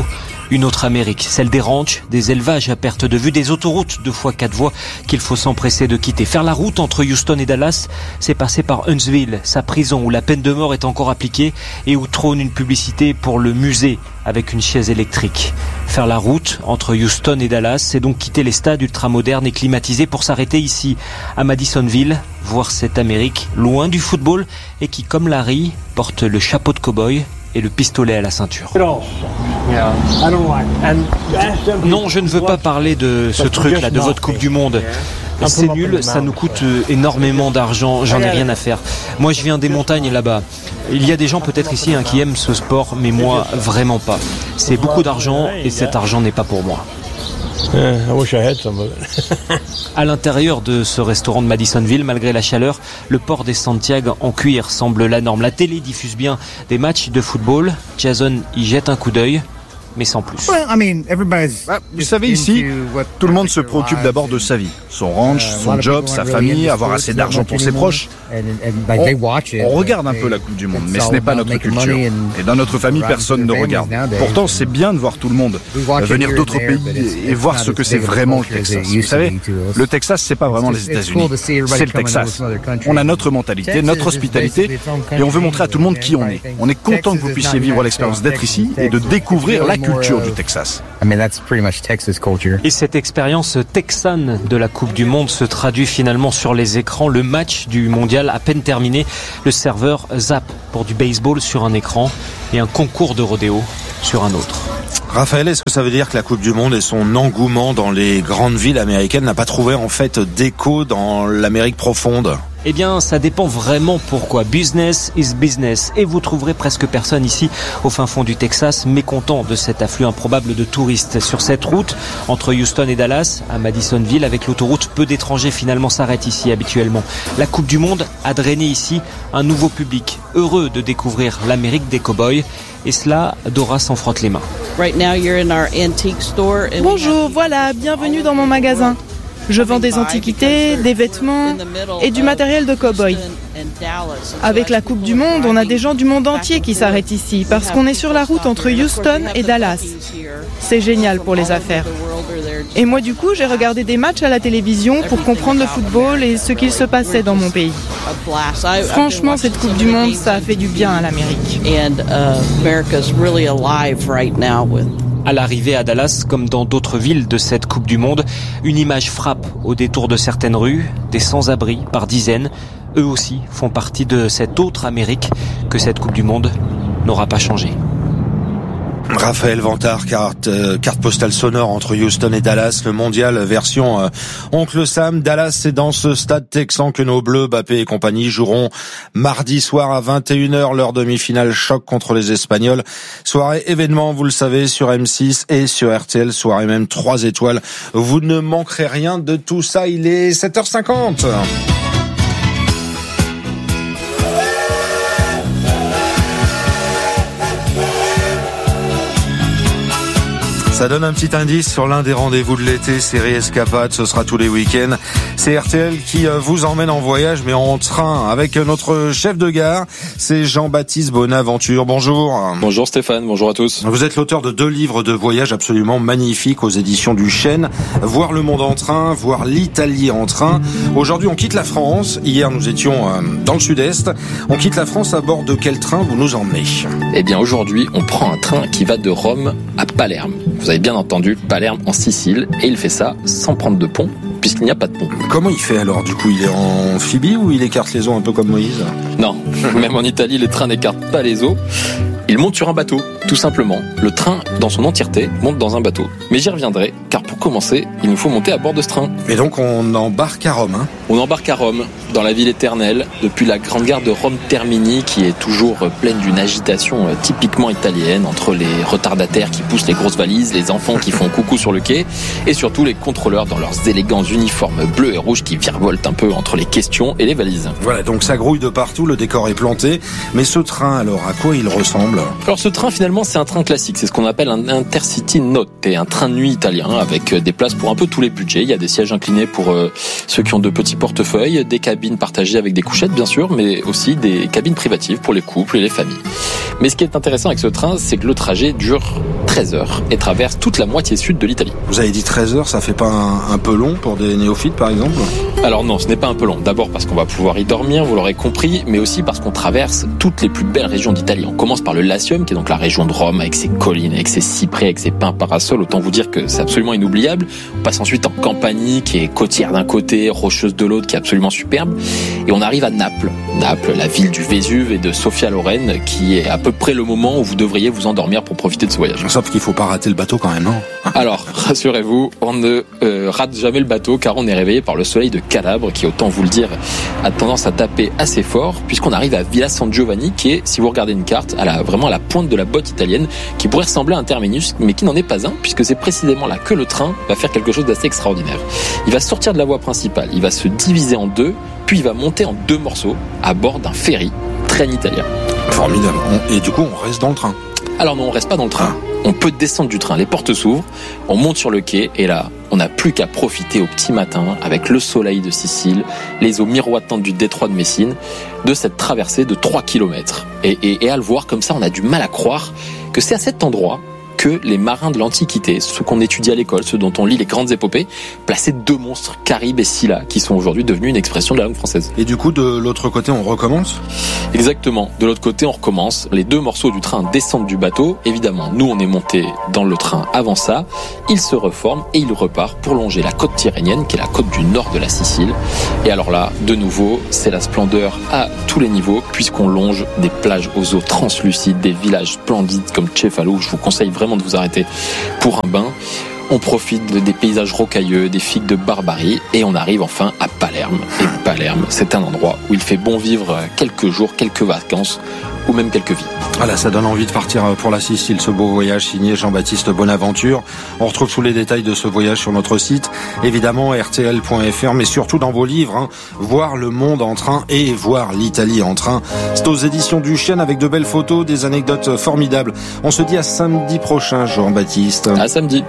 Une autre Amérique, celle des ranchs, des élevages à perte de vue, des autoroutes deux fois quatre voies qu'il faut s'empresser de quitter. Faire la route entre Houston et Dallas, c'est passer par Huntsville, sa prison où la peine de mort est encore appliquée et où trône une publicité pour le musée avec une chaise électrique. Faire la route entre Houston et Dallas, c'est donc quitter les stades ultramodernes et climatisés pour s'arrêter ici, à Madisonville, voir cette Amérique loin du football et qui, comme Larry, porte le chapeau de cow-boy et le pistolet à la ceinture. Non, je ne veux pas parler de ce truc-là, de votre Coupe du Monde. C'est nul, ça nous coûte énormément d'argent, j'en ai rien à faire. Moi, je viens des montagnes là-bas. Il y a des gens peut-être ici hein, qui aiment ce sport, mais moi, vraiment pas. C'est beaucoup d'argent et cet argent n'est pas pour moi. À l'intérieur de ce restaurant de Madisonville, malgré la chaleur, le port des Santiago en cuir semble la norme. La télé diffuse bien des matchs de football. Jason y jette un coup d'œil, mais sans plus. Bah, vous savez, ici, tout le monde se préoccupe d'abord de sa vie. Son ranch, son job, sa famille, avoir assez d'argent pour ses proches. On, on regarde un peu la Coupe du Monde, mais ce n'est pas notre culture. Et dans notre famille, personne ne regarde. Pourtant, c'est bien de voir tout le monde venir d'autres pays et voir ce que c'est vraiment le Texas. Vous savez, le Texas, c'est pas vraiment les États-Unis, c'est le Texas. On a notre mentalité, notre hospitalité, et on veut montrer à tout le monde qui on est. On est content que vous puissiez vivre l'expérience d'être ici et de découvrir la culture du Texas. Et cette expérience texane de la Coupe du Monde se traduit finalement sur les écrans. Le match du mondial à peine terminé, le serveur zappe pour du baseball sur un écran et un concours de rodéo sur un autre. Raphaël, est-ce que ça veut dire que la Coupe du Monde et son engouement dans les grandes villes américaines n'a pas trouvé en fait d'écho dans l'Amérique profonde ? Eh bien, ça dépend vraiment pourquoi. Business is business. Et vous trouverez presque personne ici, au fin fond du Texas, mécontent de cet afflux improbable de touristes. Sur cette route, entre Houston et Dallas, à Madisonville, avec l'autoroute, peu d'étrangers finalement s'arrêtent ici habituellement. La Coupe du Monde a drainé ici un nouveau public, heureux de découvrir l'Amérique des cow-boys. Et cela, Dora s'en frotte les mains. Bonjour, voilà, bienvenue dans mon magasin. Je vends des antiquités, des vêtements et du matériel de cow-boy. Avec la Coupe du Monde, on a des gens du monde entier qui s'arrêtent ici parce qu'on est sur la route entre Houston et Dallas. C'est génial pour les affaires. Et moi du coup, j'ai regardé des matchs à la télévision pour comprendre le football et ce qu'il se passait dans mon pays. Franchement, cette Coupe du Monde, ça a fait du bien à l'Amérique. À l'arrivée à Dallas, comme dans d'autres villes de cette Coupe du Monde, une image frappe au détour de certaines rues, des sans-abri par dizaines. Eux aussi font partie de cette autre Amérique que cette Coupe du Monde n'aura pas changé. Raphaël Vantard, carte, euh, carte postale sonore entre Houston et Dallas, le mondial version euh, Oncle Sam. Dallas, c'est dans ce stade texan que nos Bleus, Mbappé et compagnie joueront mardi soir à vingt et une heures, leur demi-finale choc contre les Espagnols. Soirée événement, vous le savez, sur M six et sur R T L, soirée même trois étoiles. Vous ne manquerez rien de tout ça, il est sept heures cinquante. Ça donne un petit indice sur l'un des rendez-vous de l'été, série Escapade, ce sera tous les week-ends. C'est R T L qui vous emmène en voyage, mais en train, avec notre chef de gare, c'est Jean-Baptiste Bonaventure. Bonjour. Bonjour Stéphane, bonjour à tous. Vous êtes l'auteur de deux livres de voyage absolument magnifiques aux éditions du Chêne. Voir le monde en train, voir l'Italie en train. Aujourd'hui, on quitte la France. Hier, nous étions dans le sud-est. On quitte la France à bord de quel train vous nous emmenez ? Eh bien, aujourd'hui, on prend un train qui va de Rome à Palerme. Vous avez bien entendu, Palerme en Sicile, et il fait ça sans prendre de pont, puisqu'il n'y a pas de pont. Comment il fait alors du coup ? Il est en amphibie ou il écarte les eaux un peu comme Moïse ? Non, même en Italie, les trains n'écartent pas les eaux. Il monte sur un bateau, tout simplement. Le train, dans son entièreté, monte dans un bateau. Mais j'y reviendrai, car pour commencer, il nous faut monter à bord de ce train. Et donc on embarque à Rome, hein ? On embarque à Rome, dans la ville éternelle, depuis la grande gare de Rome Termini, qui est toujours pleine d'une agitation typiquement italienne, entre les retardataires qui poussent les grosses valises, les enfants qui font coucou sur le quai, et surtout les contrôleurs dans leurs élégants uniformes bleus et rouges qui virevoltent un peu entre les questions et les valises. Voilà, donc ça grouille de partout, le décor est planté. Mais ce train, alors, à quoi il ressemble ? Alors ce train, finalement, c'est un train classique. C'est ce qu'on appelle un Intercity Notte, un train de nuit italien avec des places pour un peu tous les budgets. Il y a des sièges inclinés pour euh, ceux qui ont de petits portefeuilles, des cabines partagées avec des couchettes, bien sûr, mais aussi des cabines privatives pour les couples et les familles. Mais ce qui est intéressant avec ce train, c'est que le trajet dure treize heures et traverse toute la moitié sud de l'Italie. Vous avez dit treize heures, ça fait pas un, un peu long pour des néophytes par exemple ? Alors non, ce n'est pas un peu long. D'abord parce qu'on va pouvoir y dormir, vous l'aurez compris, mais aussi parce qu'on traverse toutes les plus belles régions d'Italie. On commence par le Latium, qui est donc la région de Rome, avec ses collines, avec ses cyprès, avec ses pins parasols. Autant vous dire que c'est absolument inoubliable. On passe ensuite en Campanie, qui est côtière d'un côté, rocheuse de l'autre, qui est absolument superbe. Et on arrive à Naples. Naples, la ville du Vésuve et de Sofia Loren, qui est à peu près le moment où vous devriez vous endormir pour profiter de ce voyage. Sauf qu'il faut pas rater le bateau quand même, non ? Alors, rassurez-vous, on ne euh, rate jamais le bateau, car on est réveillé par le soleil de Calabre, qui, autant vous le dire, a tendance à taper assez fort, puisqu'on arrive à Villa San Giovanni, qui est, si vous regardez une carte, à la, vraiment à la pointe de la botte italienne, qui pourrait ressembler à un terminus, mais qui n'en est pas un, puisque c'est précisément là que le train va faire quelque chose d'assez extraordinaire. Il va sortir de la voie principale, il va se diviser en deux, puis il va monter en deux morceaux, à bord d'un ferry, train italien. Formidable. Et du coup, on reste dans le train ? Alors non, on reste pas dans le train. On peut descendre du train, les portes s'ouvrent, on monte sur le quai et là, on n'a plus qu'à profiter au petit matin, avec le soleil de Sicile, les eaux miroitantes du détroit de Messine, de cette traversée de trois kilomètres. Et, et, et à le voir comme ça, on a du mal à croire que c'est à cet endroit que les marins de l'Antiquité, ceux qu'on étudie à l'école, ceux dont on lit les grandes épopées, plaçaient deux monstres, Charybde et Scylla, qui sont aujourd'hui devenus une expression de la langue française. Et du coup, de l'autre côté, on recommence ? Exactement. De l'autre côté, on recommence. Les deux morceaux du train descendent du bateau. Évidemment, nous, on est montés dans le train avant ça. Il se reforme et il repart pour longer la côte tyrrhénienne, qui est la côte du nord de la Sicile. Et alors là, de nouveau, c'est la splendeur à tous les niveaux, puisqu'on longe des plages aux eaux translucides, des villages splendides comme Cefalo, où je vous conseille vraiment de vous arrêter pour un bain. On profite des paysages rocailleux, des figues de Barbarie et on arrive enfin à Palerme. Et Palerme, c'est un endroit où il fait bon vivre quelques jours, quelques vacances ou même quelques vies. Voilà, ça donne envie de partir pour la Sicile, ce beau voyage signé Jean-Baptiste Bonaventure. On retrouve tous les détails de ce voyage sur notre site, évidemment R T L point F R, mais surtout dans vos livres, hein, Voir le monde en train et Voir l'Italie en train. C'est aux éditions du Chêne avec de belles photos, des anecdotes formidables. On se dit à samedi prochain, Jean-Baptiste. À samedi.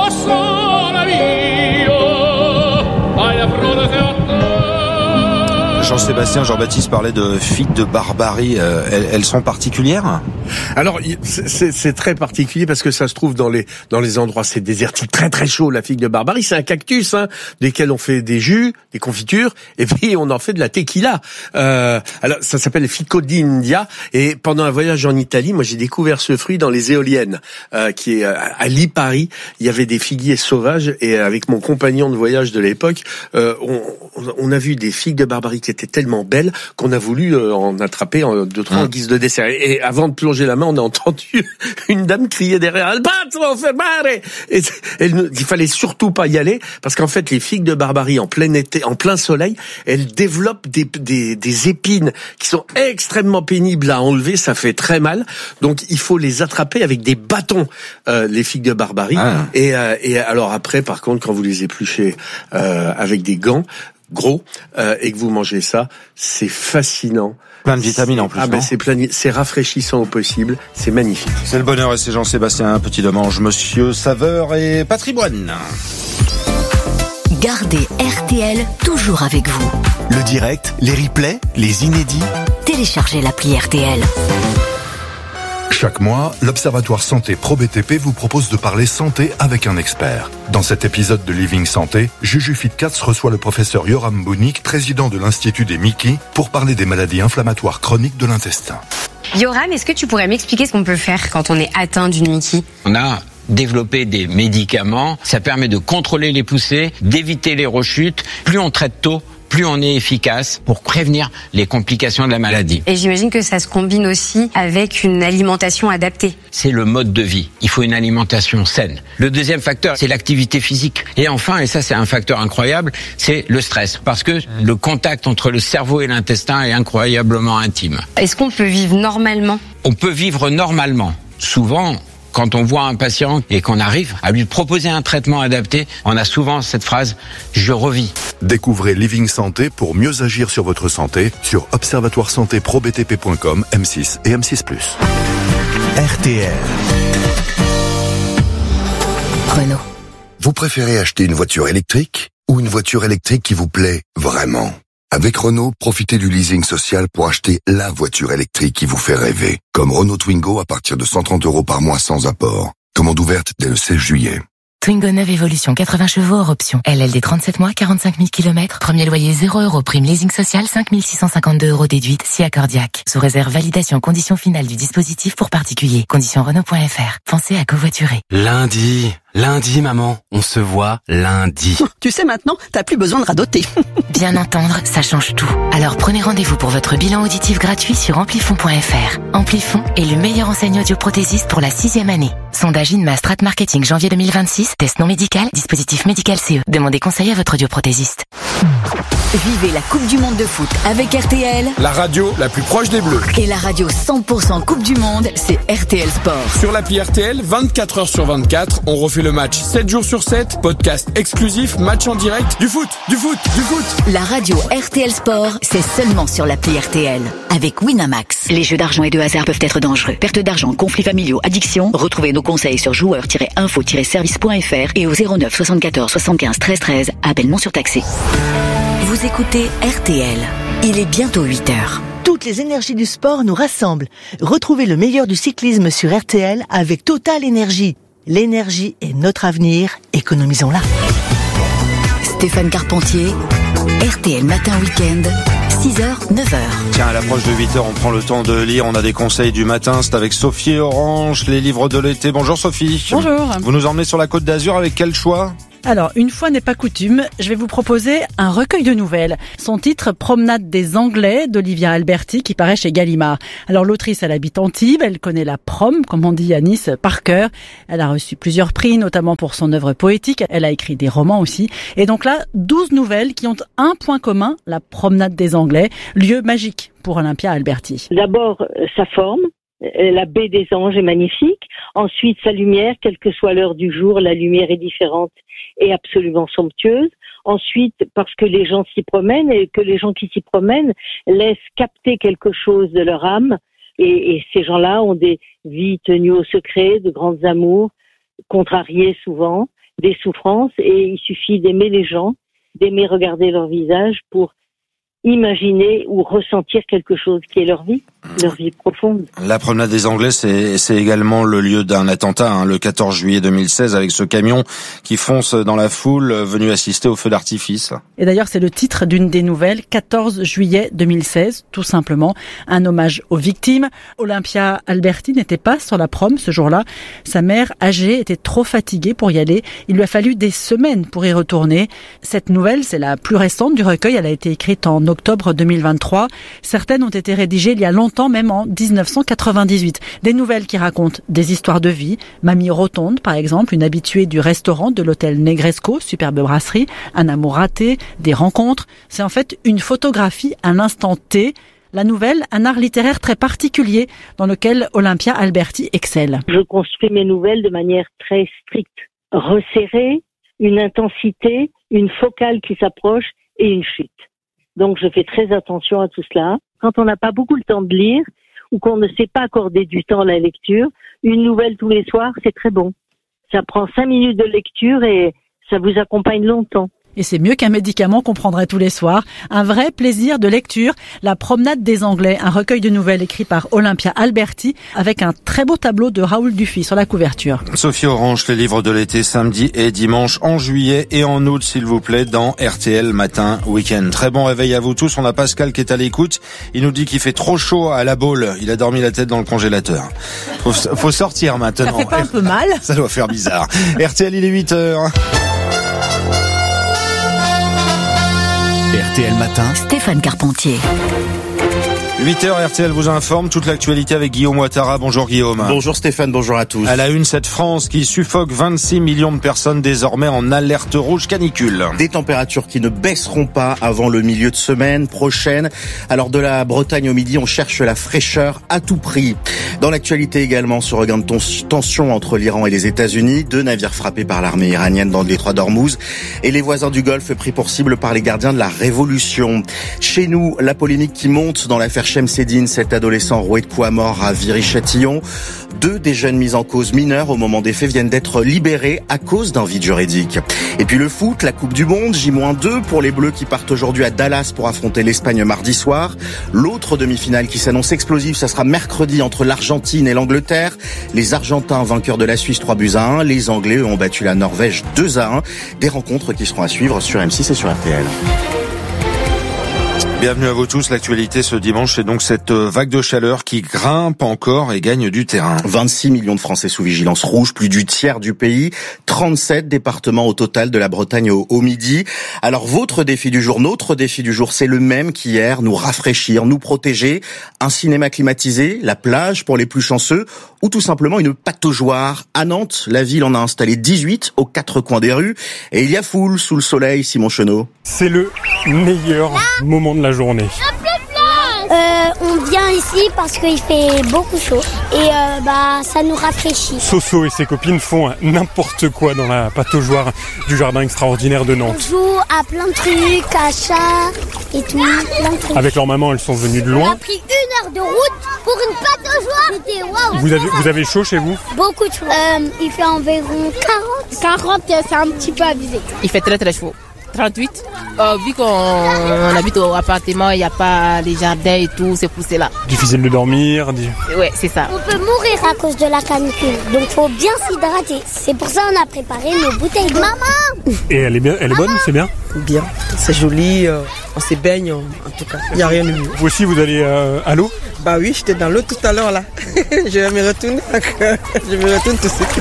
Jean-Sébastien, Jean-Baptiste parlait de figues de Barbarie. Euh, elles, elles sont particulières ? Alors, c'est, c'est très particulier parce que ça se trouve dans les dans les endroits, c'est désertique, très très chaud. La figue de Barbarie, c'est un cactus, hein, desquels on fait des jus, des confitures, et puis on en fait de la tequila. Euh, alors, ça s'appelle Fico d'India. Et pendant un voyage en Italie, moi, j'ai découvert ce fruit dans les éoliennes, euh, qui est à Lipari. Il y avait des figuiers sauvages, et avec mon compagnon de voyage de l'époque, euh, on, on a vu des figues de Barbarie qui étaient tellement belles qu'on a voulu euh, en attraper en deux trois en guise de dessert. Et, et avant de plonger la main, on a entendu une dame crier derrière, Albatro, fermare! Et elle, il fallait surtout pas y aller parce qu'en fait, les figues de Barbarie en plein été, en plein soleil, elles développent des, des, des épines qui sont extrêmement pénibles à enlever. Ça fait très mal. Donc, il faut les attraper avec des bâtons, euh, les figues de Barbarie. Ah. Et, euh, et alors après, par contre, quand vous les épluchez euh, avec des gants gros euh, et que vous mangez ça, c'est fascinant. Plein de vitamines en plus. Ah ben c'est plein, c'est rafraîchissant au possible, c'est magnifique. C'est le bonheur et c'est Jean-Sébastien Petit Demange, Monsieur Saveur et Patrimoine. Gardez R T L toujours avec vous. Le direct, les replays, les inédits. Téléchargez l'appli R T L. Chaque mois, l'Observatoire Santé Pro B T P vous propose de parler santé avec un expert. Dans cet épisode de Living Santé, Juju Fitcats reçoit le professeur Yoram Bounik, président de l'Institut des Mickey, pour parler des maladies inflammatoires chroniques de l'intestin. Yoram, est-ce que tu pourrais m'expliquer ce qu'on peut faire quand on est atteint d'une Mickey ? On a développer des médicaments, ça permet de contrôler les poussées, d'éviter les rechutes. Plus on traite tôt, plus on est efficace pour prévenir les complications de la maladie. Et j'imagine que ça se combine aussi avec une alimentation adaptée. C'est le mode de vie. Il faut une alimentation saine. Le deuxième facteur, c'est l'activité physique. Et enfin, et ça c'est un facteur incroyable, c'est le stress. Parce que le contact entre le cerveau et l'intestin est incroyablement intime. Est-ce qu'on peut vivre normalement ? On peut vivre normalement. Souvent, quand on voit un patient et qu'on arrive à lui proposer un traitement adapté, on a souvent cette phrase « je revis ». Découvrez Living Santé pour mieux agir sur votre santé sur observatoire santé pro b t p point com, M six et M six plus. R T L. Renault. Vous préférez acheter une voiture électrique ou une voiture électrique qui vous plaît vraiment ? Avec Renault, profitez du leasing social pour acheter la voiture électrique qui vous fait rêver. Comme Renault Twingo à partir de cent trente euros par mois sans apport. Commande ouverte dès le seize juillet. Twingo neuf Evolution, quatre-vingts chevaux hors option. L L D trente-sept mois, quarante-cinq mille kilomètres. Premier loyer zéro euros. Prime leasing social, cinq mille six cent cinquante-deux euros déduite, si accordiaque. Sous réserve validation conditions finales du dispositif pour particulier. Conditions Renault point F R. Pensez à covoiturer. Lundi, lundi maman, on se voit lundi. Tu sais maintenant, t'as plus besoin de radoter. Bien entendre, ça change tout. Alors prenez rendez-vous pour votre bilan auditif gratuit sur amplifon point F R. Amplifon est le meilleur enseigne audioprothésiste pour la sixième année. Sondage Inma Strat Marketing janvier deux mille vingt-six. Test non médical, dispositif médical C E. Demandez conseil à votre audioprothésiste. Vivez la Coupe du Monde de foot avec R T L. La radio la plus proche des Bleus. Et la radio cent pour cent Coupe du Monde, c'est R T L Sport. Sur l'appli R T L, vingt-quatre heures sur vingt-quatre, on refait le match sept jours sur sept, podcast exclusif, match en direct, du foot, du foot, du foot. La radio R T L Sport, c'est seulement sur l'appli R T L. Avec Winamax. Les jeux d'argent et de hasard peuvent être dangereux. Perte d'argent, conflits familiaux, addiction. Retrouvez nos conseils sur joueurs tiret info tiret service point F R et au zéro neuf soixante-quatorze soixante-quinze treize treize. Appel non surtaxé. Vous écoutez R T L. Il est bientôt huit heures. Toutes les énergies du sport nous rassemblent. Retrouvez le meilleur du cyclisme sur R T L avec Total Énergie. L'énergie est notre avenir, économisons-la. Stéphane Carpentier, R T L Matin Week-end, six heures, neuf heures. Tiens, à l'approche de huit heures, on prend le temps de lire. On a des conseils du matin. C'est avec Sophie Orange, les livres de l'été. Bonjour Sophie. Bonjour. Vous nous emmenez sur la Côte d'Azur avec quel choix ? Alors, une fois n'est pas coutume, je vais vous proposer un recueil de nouvelles. Son titre, Promenade des Anglais, d'Olivia Alberti, qui paraît chez Gallimard. Alors, l'autrice, elle habite Antibes, elle connaît la prom, comme on dit à Nice, par cœur. Elle a reçu plusieurs prix, notamment pour son œuvre poétique. Elle a écrit des romans aussi. Et donc là, douze nouvelles qui ont un point commun, la Promenade des Anglais, lieu magique pour Olympia Alberti. D'abord, sa forme. La baie des Anges est magnifique. Ensuite, sa lumière, quelle que soit l'heure du jour, la lumière est différente et absolument somptueuse. Ensuite, parce que les gens s'y promènent et que les gens qui s'y promènent laissent capter quelque chose de leur âme. Et, et ces gens-là ont des vies tenues au secret, de grands amours, contrariées souvent, des souffrances. Et il suffit d'aimer les gens, d'aimer regarder leur visage pour imaginer ou ressentir quelque chose qui est leur vie, leur vie profonde. La promenade des Anglais, c'est, c'est également le lieu d'un attentat, hein, le quatorze juillet deux mille seize, avec ce camion qui fonce dans la foule, venu assister au feu d'artifice. Et d'ailleurs, c'est le titre d'une des nouvelles, quatorze juillet deux mille seize, tout simplement, un hommage aux victimes. Olympia Alberti n'était pas sur la prom ce jour-là. Sa mère, âgée, était trop fatiguée pour y aller. Il lui a fallu des semaines pour y retourner. Cette nouvelle, c'est la plus récente du recueil. Elle a été écrite en octobre deux mille vingt-trois. Certaines ont été rédigées il y a longtemps, même en dix-neuf cent quatre-vingt-dix-huit. Des nouvelles qui racontent des histoires de vie. Mamie Rotonde, par exemple, une habituée du restaurant de l'hôtel Negresco, superbe brasserie, un amour raté, des rencontres. C'est en fait une photographie à l'instant T. La nouvelle, un art littéraire très particulier dans lequel Olympia Alberti excelle. Je construis mes nouvelles de manière très stricte, resserrée, une intensité, une focale qui s'approche et une chute. Donc je fais très attention à tout cela. Quand on n'a pas beaucoup le temps de lire ou qu'on ne sait pas accorder du temps à la lecture, une nouvelle tous les soirs, c'est très bon. Ça prend cinq minutes de lecture et ça vous accompagne longtemps. Et c'est mieux qu'un médicament qu'on prendrait tous les soirs. Un vrai plaisir de lecture. La Promenade des Anglais, un recueil de nouvelles écrit par Olympia Alberti avec un très beau tableau de Raoul Dufy sur la couverture. Sophie Orange, les livres de l'été samedi et dimanche en juillet et en août, s'il vous plaît, dans R T L Matin Week-end. Très bon réveil à vous tous. On a Pascal qui est à l'écoute. Il nous dit qu'il fait trop chaud à la Baule. Il a dormi la tête dans le congélateur. Faut, faut sortir maintenant. Ça fait pas un peu mal? Ça doit faire bizarre. R T L, il est huit heures. R T L Matin, Stéphane Carpentier. huit heures, R T L vous informe, toute l'actualité avec Guillaume Ouattara. Bonjour Guillaume. Bonjour Stéphane, bonjour à tous. À la une, cette France qui suffoque vingt-six millions de personnes désormais en alerte rouge canicule. Des températures qui ne baisseront pas avant le milieu de semaine prochaine. Alors de la Bretagne au midi, on cherche la fraîcheur à tout prix. Dans l'actualité également, ce regain de tension entre l'Iran et les États-Unis, deux navires frappés par l'armée iranienne dans le détroit d'Ormuz et les voisins du Golfe pris pour cible par les gardiens de la révolution. Chez nous, la polémique qui monte dans l'affaire Chemseddine, cet adolescent roué de coups à mort à Viry-Châtillon. Deux des jeunes mis en cause mineurs au moment des faits viennent d'être libérés à cause d'un vide juridique. Et puis le foot, la Coupe du Monde, J deux pour les Bleus qui partent aujourd'hui à Dallas pour affronter l'Espagne mardi soir. L'autre demi-finale qui s'annonce explosive, ça sera mercredi entre l'Argentine et l'Angleterre. Les Argentins vainqueurs de la Suisse trois buts à un. Les Anglais ont battu la Norvège deux à un. Des rencontres qui seront à suivre sur M six et sur R T L. Bienvenue à vous tous. L'actualité ce dimanche, c'est donc cette vague de chaleur qui grimpe encore et gagne du terrain. vingt-six millions de Français sous vigilance rouge, plus du tiers du pays, trente-sept départements au total de la Bretagne au, au midi. Alors votre défi du jour, notre défi du jour, c'est le même qu'hier, nous rafraîchir, nous protéger. Un cinéma climatisé, la plage pour les plus chanceux ou tout simplement une pataugeoire. À Nantes, la ville en a installé dix-huit aux quatre coins des rues et il y a foule sous le soleil, Simon Chenot. C'est le meilleur moment de la journée. Euh, on vient ici parce qu'il fait beaucoup chaud et euh, bah ça nous rafraîchit. Soso et ses copines font n'importe quoi dans la pataugeoire du jardin extraordinaire de Nantes. On joue à plein de trucs, à chat et tout, plein de trucs. Avec leur maman, elles sont venues de On loin. a pris une heure de route pour une pataugeoire. C'était waouh. Vous avez, vous avez chaud chez vous? Beaucoup de chaud. Euh, il fait environ quarante. quarante, c'est un petit peu abusé. Il fait très très chaud. trente-huit. Euh, vu qu'on on habite au appartement, il n'y a pas les jardins et tout, c'est poussé là. Difficile de dormir. Di... Ouais, c'est ça. On peut mourir à cause de la canicule, donc faut bien s'hydrater. C'est pour ça qu'on a préparé nos bouteilles d'eau. Maman! Et elle est bien, elle est bonne, c'est bien? Bien, c'est joli, euh, on se baigne en tout cas, il n'y a rien de mieux. Vous aussi, vous allez euh, à l'eau? Bah oui, j'étais dans l'eau tout à l'heure là. Je vais me retourner, je me retourne tout de suite.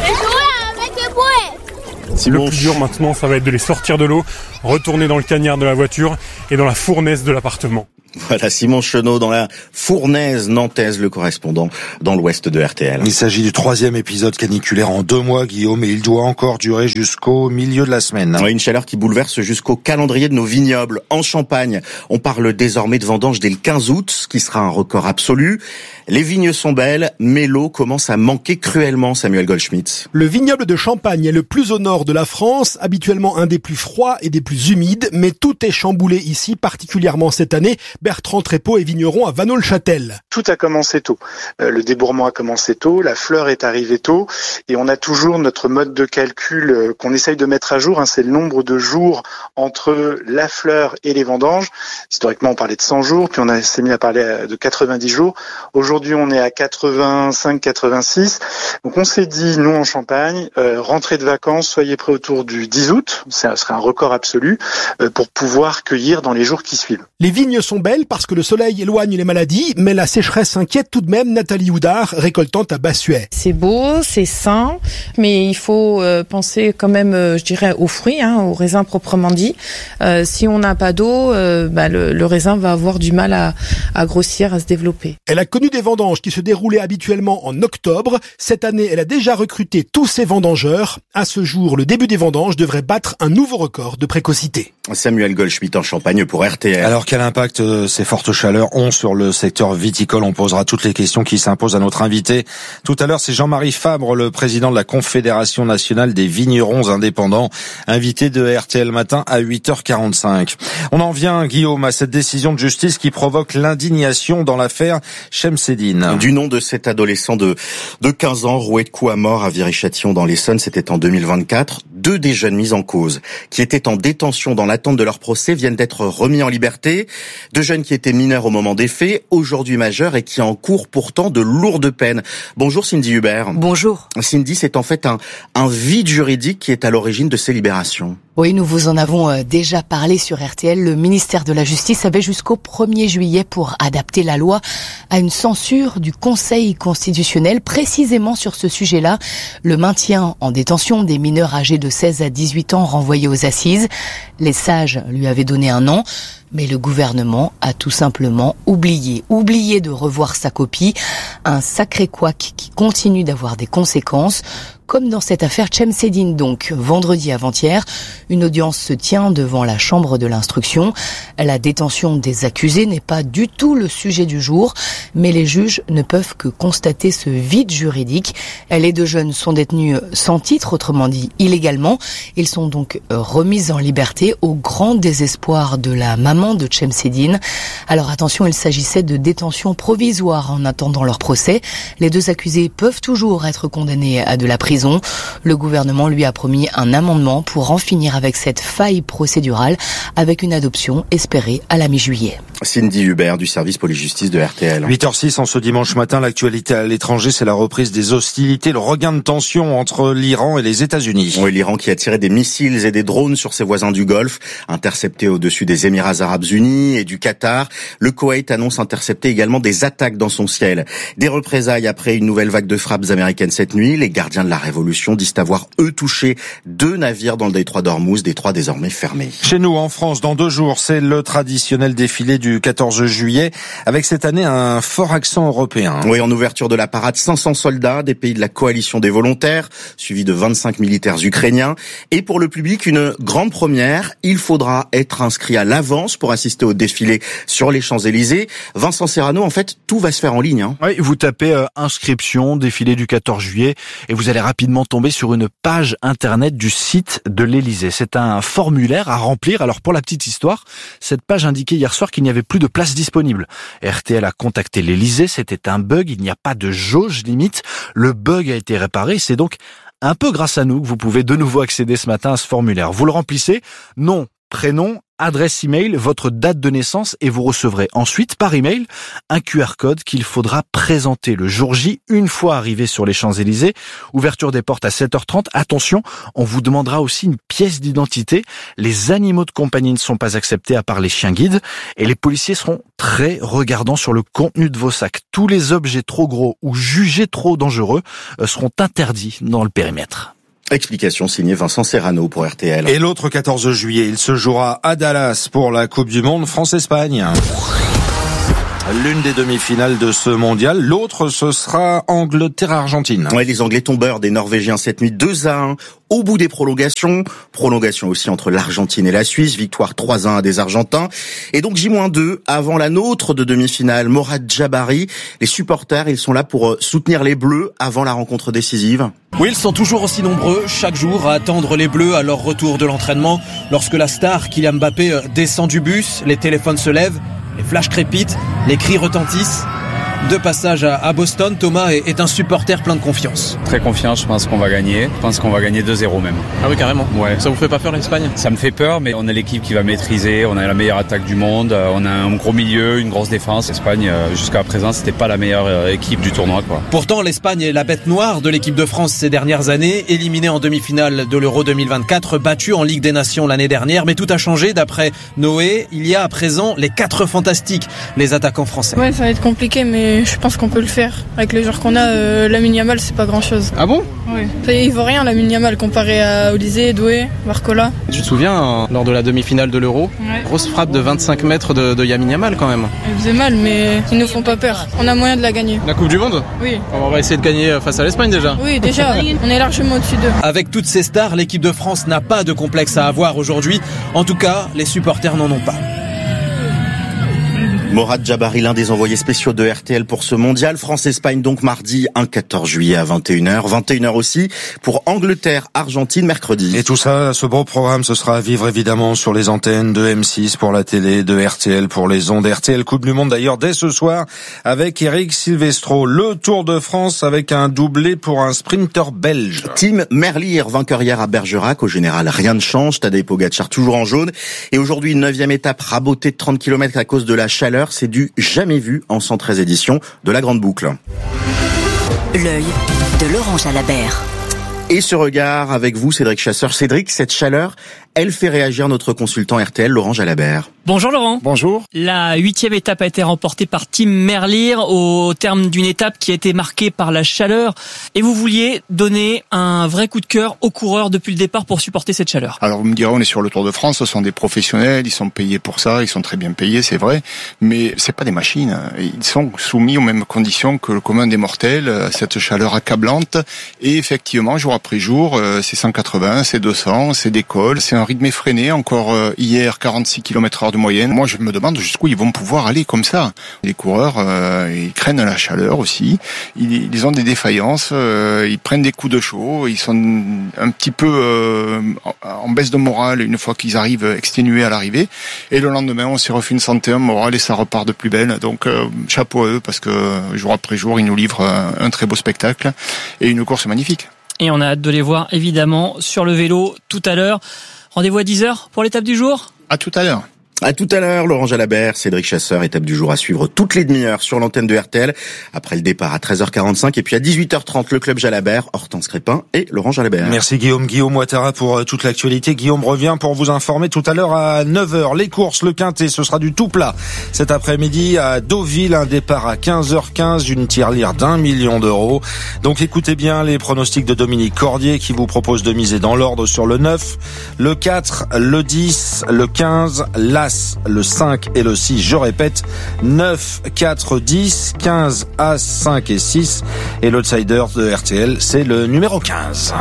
Le plus dur maintenant, ça va être de les sortir de l'eau, retourner dans le cagnard de la voiture et dans la fournaise de l'appartement. Voilà, Simon Chenot dans la fournaise nantaise, le correspondant dans l'ouest de R T L. Il s'agit du troisième épisode caniculaire en deux mois, Guillaume, et il doit encore durer jusqu'au milieu de la semaine. Ouais, une chaleur qui bouleverse jusqu'au calendrier de nos vignobles. En Champagne, on parle désormais de vendange dès le quinze août, ce qui sera un record absolu. Les vignes sont belles, mais l'eau commence à manquer cruellement, Samuel Goldschmidt. Le vignoble de Champagne est le plus au nord de la France, habituellement un des plus froids et des plus humides, mais tout est chamboulé ici, particulièrement cette année. Bertrand Trépeau est vigneron à Vanneau-le-Châtel. Tout a commencé tôt. Euh, le débourrement a commencé tôt, la fleur est arrivée tôt, et on a toujours notre mode de calcul euh, qu'on essaye de mettre à jour, hein, c'est le nombre de jours entre la fleur et les vendanges. Historiquement, on parlait de cent jours, puis on a, s'est mis à parler de quatre-vingt-dix jours. Aujourd'hui, on est à quatre-vingt-cinq quatre-vingt-six. Donc on s'est dit, nous en Champagne, euh, rentrée de vacances, soyez prêts autour du dix août, ce serait un record absolu, euh, pour pouvoir cueillir dans les jours qui suivent. Les vignes sont belles parce que le soleil éloigne les maladies, mais la sécheresse inquiète tout de même Nathalie Houdard, récoltante à Bassuet. C'est beau, c'est sain, mais il faut euh, penser quand même, euh, je dirais, aux fruits, hein, aux raisins proprement dit. Euh, si on n'a pas d'eau, euh, bah, le, le raisin va avoir du mal à, à grossir, à se développer. Elle a connu des vendanges qui se déroulaient habituellement en octobre. Cette année, elle a déjà recruté tous ses vendangeurs. À ce jour, le début des vendanges devrait battre un nouveau record de précocité. Samuel Goldschmidt en Champagne pour R T L. Alors quel impact euh, ces fortes chaleurs ont sur le secteur viticole? On posera toutes les questions qui s'imposent à notre invité. Tout à l'heure, c'est Jean-Marie Fabre, le président de la Confédération nationale des vignerons indépendants, invité de R T L Matin à huit heures quarante-cinq. On en vient, Guillaume, à cette décision de justice qui provoque l'indignation dans l'affaire Chemseddine. Du nom de cet adolescent de, de quinze ans, roué de coups à mort à Viry-Châtillon dans l'Essonne, c'était en deux mille vingt-quatre. Deux des jeunes mis en cause, qui étaient en détention dans l'attente de leur procès, viennent d'être remis en liberté. Deux jeunes qui étaient mineurs au moment des faits, aujourd'hui majeurs et qui encourent pourtant de lourdes peines. Bonjour Cindy Hubert. Bonjour. Cindy, c'est en fait un, un vide juridique qui est à l'origine de ces libérations. Oui, nous vous en avons déjà parlé sur R T L. Le ministère de la Justice avait jusqu'au premier juillet pour adapter la loi à une censure du Conseil constitutionnel, précisément sur ce sujet-là, le maintien en détention des mineurs âgés de seize à dix-huit ans renvoyés aux assises. Les sages lui avaient donné un an. Mais le gouvernement a tout simplement oublié, oublié de revoir sa copie. Un sacré couac qui continue d'avoir des conséquences. Comme dans cette affaire Chemseddine donc. Vendredi avant-hier, une audience se tient devant la chambre de l'instruction. La détention des accusés n'est pas du tout le sujet du jour, mais les juges ne peuvent que constater ce vide juridique. Les deux jeunes sont détenus sans titre, autrement dit illégalement. Ils sont donc remis en liberté au grand désespoir de la maman de Chemseddine. Alors attention, il s'agissait de détention provisoire en attendant leur procès. Les deux accusés peuvent toujours être condamnés à de la prison. Le gouvernement lui a promis un amendement pour en finir avec cette faille procédurale, avec une adoption espérée à la mi-juillet. Cindy Hubert du service police-justice de R T L. huit heures six en ce dimanche matin, l'actualité à l'étranger, c'est la reprise des hostilités, le regain de tension entre l'Iran et les États-Unis. Oui, l'Iran qui a tiré des missiles et des drones sur ses voisins du Golfe, interceptés au-dessus des Émirats Arabes Unis et du Qatar. Le Koweït annonce intercepter également des attaques dans son ciel. Des représailles après une nouvelle vague de frappes américaines cette nuit. Les gardiens de la Révolution disent avoir, eux, touché deux navires dans le détroit d'Ormuz, détroit désormais fermé. Chez nous, en France, dans deux jours, c'est le traditionnel défilé du quatorze juillet, avec cette année un fort accent européen. Oui, en ouverture de la parade, cinq cents soldats des pays de la coalition des volontaires, suivis de vingt-cinq militaires ukrainiens. Et pour le public, une grande première, il faudra être inscrit à l'avance pour assister au défilé sur les Champs-Élysées. Vincent Serrano, en fait, tout va se faire en ligne. Hein. Oui, vous tapez euh, inscription, défilé du quatorze juillet, et vous allez rapidement tomber sur une page internet du site de l'Élysée. C'est un formulaire à remplir. Alors pour la petite histoire, cette page indiquait hier soir qu'il n'y avait plus de place disponible. R T L a contacté l'Élysée, c'était un bug, il n'y a pas de jauge limite. Le bug a été réparé, c'est donc un peu grâce à nous que vous pouvez de nouveau accéder ce matin à ce formulaire. Vous le remplissez, nom, prénom, adresse email, votre date de naissance et vous recevrez ensuite par email un Q R code qu'il faudra présenter le jour J une fois arrivé sur les Champs-Élysées. Ouverture des portes à sept heures trente. Attention, on vous demandera aussi une pièce d'identité. Les animaux de compagnie ne sont pas acceptés à part les chiens guides et les policiers seront très regardants sur le contenu de vos sacs. Tous les objets trop gros ou jugés trop dangereux seront interdits dans le périmètre. Explication signée Vincent Serrano pour R T L. Et l'autre quatorze juillet, il se jouera à Dallas pour la Coupe du Monde France-Espagne. L'une des demi-finales de ce mondial, l'autre ce sera Angleterre-Argentine. Ouais, les Anglais tombeurs des Norvégiens cette nuit deux à un au bout des prolongations. Prolongation aussi entre l'Argentine et la Suisse, victoire trois à un des Argentins. Et donc J deux avant la nôtre de demi-finale, Morad Jabari. Les supporters, ils sont là pour soutenir les Bleus avant la rencontre décisive. Oui, ils sont toujours aussi nombreux chaque jour à attendre les Bleus à leur retour de l'entraînement. Lorsque la star Kylian Mbappé descend du bus, les téléphones se lèvent, les flashs crépitent, les cris retentissent. De passage à Boston, Thomas est un supporter plein de confiance. Très confiant, je pense qu'on va gagner. Je pense qu'on va gagner deux zéro même. Ah oui, carrément. Ouais. Ça vous fait pas peur l'Espagne ? Ça me fait peur, mais on a l'équipe qui va maîtriser. On a la meilleure attaque du monde. On a un gros milieu, une grosse défense. L'Espagne, jusqu'à présent, c'était pas la meilleure équipe du tournoi, quoi. Pourtant, l'Espagne est la bête noire de l'équipe de France ces dernières années. Éliminée en demi-finale de l'Euro deux mille vingt-quatre, battue en Ligue des Nations l'année dernière. Mais tout a changé d'après Noé. Il y a à présent les quatre fantastiques, les attaquants français. Ouais, ça va être compliqué, mais je pense qu'on peut le faire. Avec les joueurs qu'on a, euh, Lamine Yamal, c'est pas grand chose. Ah bon ? Oui. Il vaut rien, Lamine Yamal, comparé à Olysée, Doué, Barcola. Tu te souviens, lors de la demi-finale de l'Euro, ouais. Grosse frappe de vingt-cinq mètres de, de Lamine Yamal quand même. Elle faisait mal, mais ils nous font pas peur. On a moyen de la gagner. La Coupe du Monde ? Oui. On va essayer de gagner face à l'Espagne déjà. Oui, déjà. On est largement au-dessus d'eux. Avec toutes ces stars, l'équipe de France n'a pas de complexe à avoir aujourd'hui. En tout cas, les supporters n'en ont pas. Morad Jabari, l'un des envoyés spéciaux de R T L pour ce mondial. France-Espagne donc mardi, un quatorze juillet à vingt et une heures. vingt et une heures aussi pour Angleterre-Argentine mercredi. Et tout ça, ce beau programme, ce sera à vivre évidemment sur les antennes de M six pour la télé, de R T L pour les ondes. R T L Coupe du Monde d'ailleurs dès ce soir avec Eric Silvestro. Le Tour de France avec un doublé pour un sprinter belge. Tim Merlier, vainqueur hier à Bergerac. Au général, rien ne change. Tadej Pogacar toujours en jaune. Et aujourd'hui, une neuvième étape rabotée de trente kilomètres à cause de la chaleur. C'est du jamais vu en cent treize éditions de la Grande Boucle. L'œil de Laurent Jalabert. Et ce regard avec vous, Cédric Chasseur. Cédric, cette chaleur, elle fait réagir notre consultant R T L, Laurent Jalabert. Bonjour Laurent. Bonjour. La huitième étape a été remportée par Tim Merlier au terme d'une étape qui a été marquée par la chaleur. Et vous vouliez donner un vrai coup de cœur aux coureurs depuis le départ pour supporter cette chaleur. Alors vous me direz, on est sur le Tour de France, ce sont des professionnels, ils sont payés pour ça, ils sont très bien payés, c'est vrai. Mais c'est pas des machines. Ils sont soumis aux mêmes conditions que le commun des mortels, cette chaleur accablante. Et effectivement, jour après jour, c'est cent quatre-vingts, c'est deux cents, c'est des cols, c'est un rythme effréné. Encore hier, quarante-six kilomètres heure de moyenne. Moi, je me demande jusqu'où ils vont pouvoir aller comme ça. Les coureurs, euh, ils craignent la chaleur aussi. Ils, ils ont des défaillances. Euh, ils prennent des coups de chaud. Ils sont un petit peu euh, en baisse de morale une fois qu'ils arrivent exténués à l'arrivée. Et le lendemain, on s'est refait une santé, un moral et ça repart de plus belle. Donc, euh, chapeau à eux parce que jour après jour, ils nous livrent un, un très beau spectacle et une course magnifique. Et on a hâte de les voir évidemment sur le vélo tout à l'heure. Rendez-vous à dix heures pour l'étape du jour. À tout à l'heure. À tout à l'heure, Laurent Jalabert, Cédric Chasseur, étape du jour à suivre toutes les demi-heures sur l'antenne de R T L. Après le départ à treize heures quarante-cinq et puis à dix-huit heures trente, le club Jalabert, Hortense Crépin et Laurent Jalabert. Merci Guillaume. Guillaume Ouattara pour toute l'actualité. Guillaume revient pour vous informer tout à l'heure à neuf heures. Les courses, le quintet, ce sera du tout plat. Cet après-midi à Deauville, un départ à quinze heures quinze, une tirelire d'un million d'euros. Donc écoutez bien les pronostics de Dominique Cordier qui vous propose de miser dans l'ordre sur le neuf, le quatre, le dix, le quinze, l'As, le cinq et le six, je répète, neuf, quatre, dix, quinze, As, cinq et six. Et l'outsider de R T L, c'est le numéro quinze.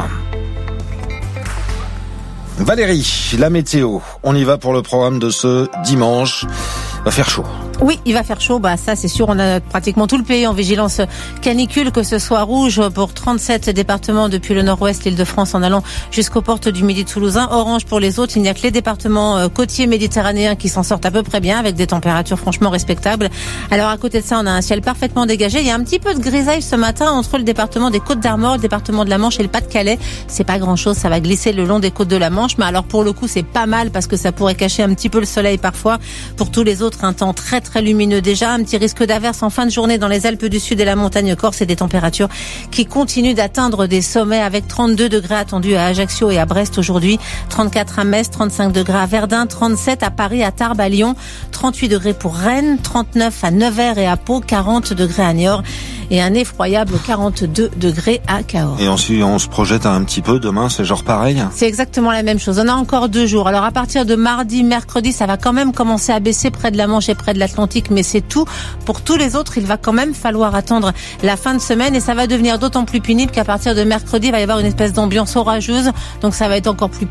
Valérie, la météo. On y va pour le programme de ce dimanche. Va faire chaud. Oui, il va faire chaud, bah ça c'est sûr, on a pratiquement tout le pays en vigilance canicule, que ce soit rouge pour trente-sept départements depuis le nord-ouest, l'Île-de-France en allant jusqu'aux portes du Midi toulousain, orange pour les autres, il n'y a que les départements côtiers méditerranéens qui s'en sortent à peu près bien avec des températures franchement respectables. Alors à côté de ça, on a un ciel parfaitement dégagé, il y a un petit peu de grisaille ce matin entre le département des Côtes-d'Armor, le département de la Manche et le Pas-de-Calais. C'est pas grand-chose, ça va glisser le long des côtes de la Manche, mais alors pour le coup c'est pas mal parce que ça pourrait cacher un petit peu le soleil parfois. Pour tous les autres, un temps très très lumineux déjà, un petit risque d'averse en fin de journée dans les Alpes du Sud et la montagne corse et des températures qui continuent d'atteindre des sommets avec trente-deux degrés attendus à Ajaccio et à Brest aujourd'hui, trente-quatre à Metz, trente-cinq degrés à Verdun, trente-sept à Paris, à Tarbes, à Lyon, trente-huit degrés pour Rennes, trente-neuf à Nevers et à Pau, quarante degrés à Niort et un effroyable quarante-deux degrés à Cahors. Et ensuite on se projette un petit peu demain, c'est genre pareil. C'est exactement la même chose. On a encore deux jours. Alors à partir de mardi, mercredi, ça va quand même commencer à baisser près de la Manche et près de l'Atlantique, mais c'est tout. Pour tous les autres, il va quand même falloir attendre la fin de semaine et ça va devenir d'autant plus pénible qu'à partir de mercredi, il va y avoir une espèce d'ambiance orageuse. Donc ça va être encore plus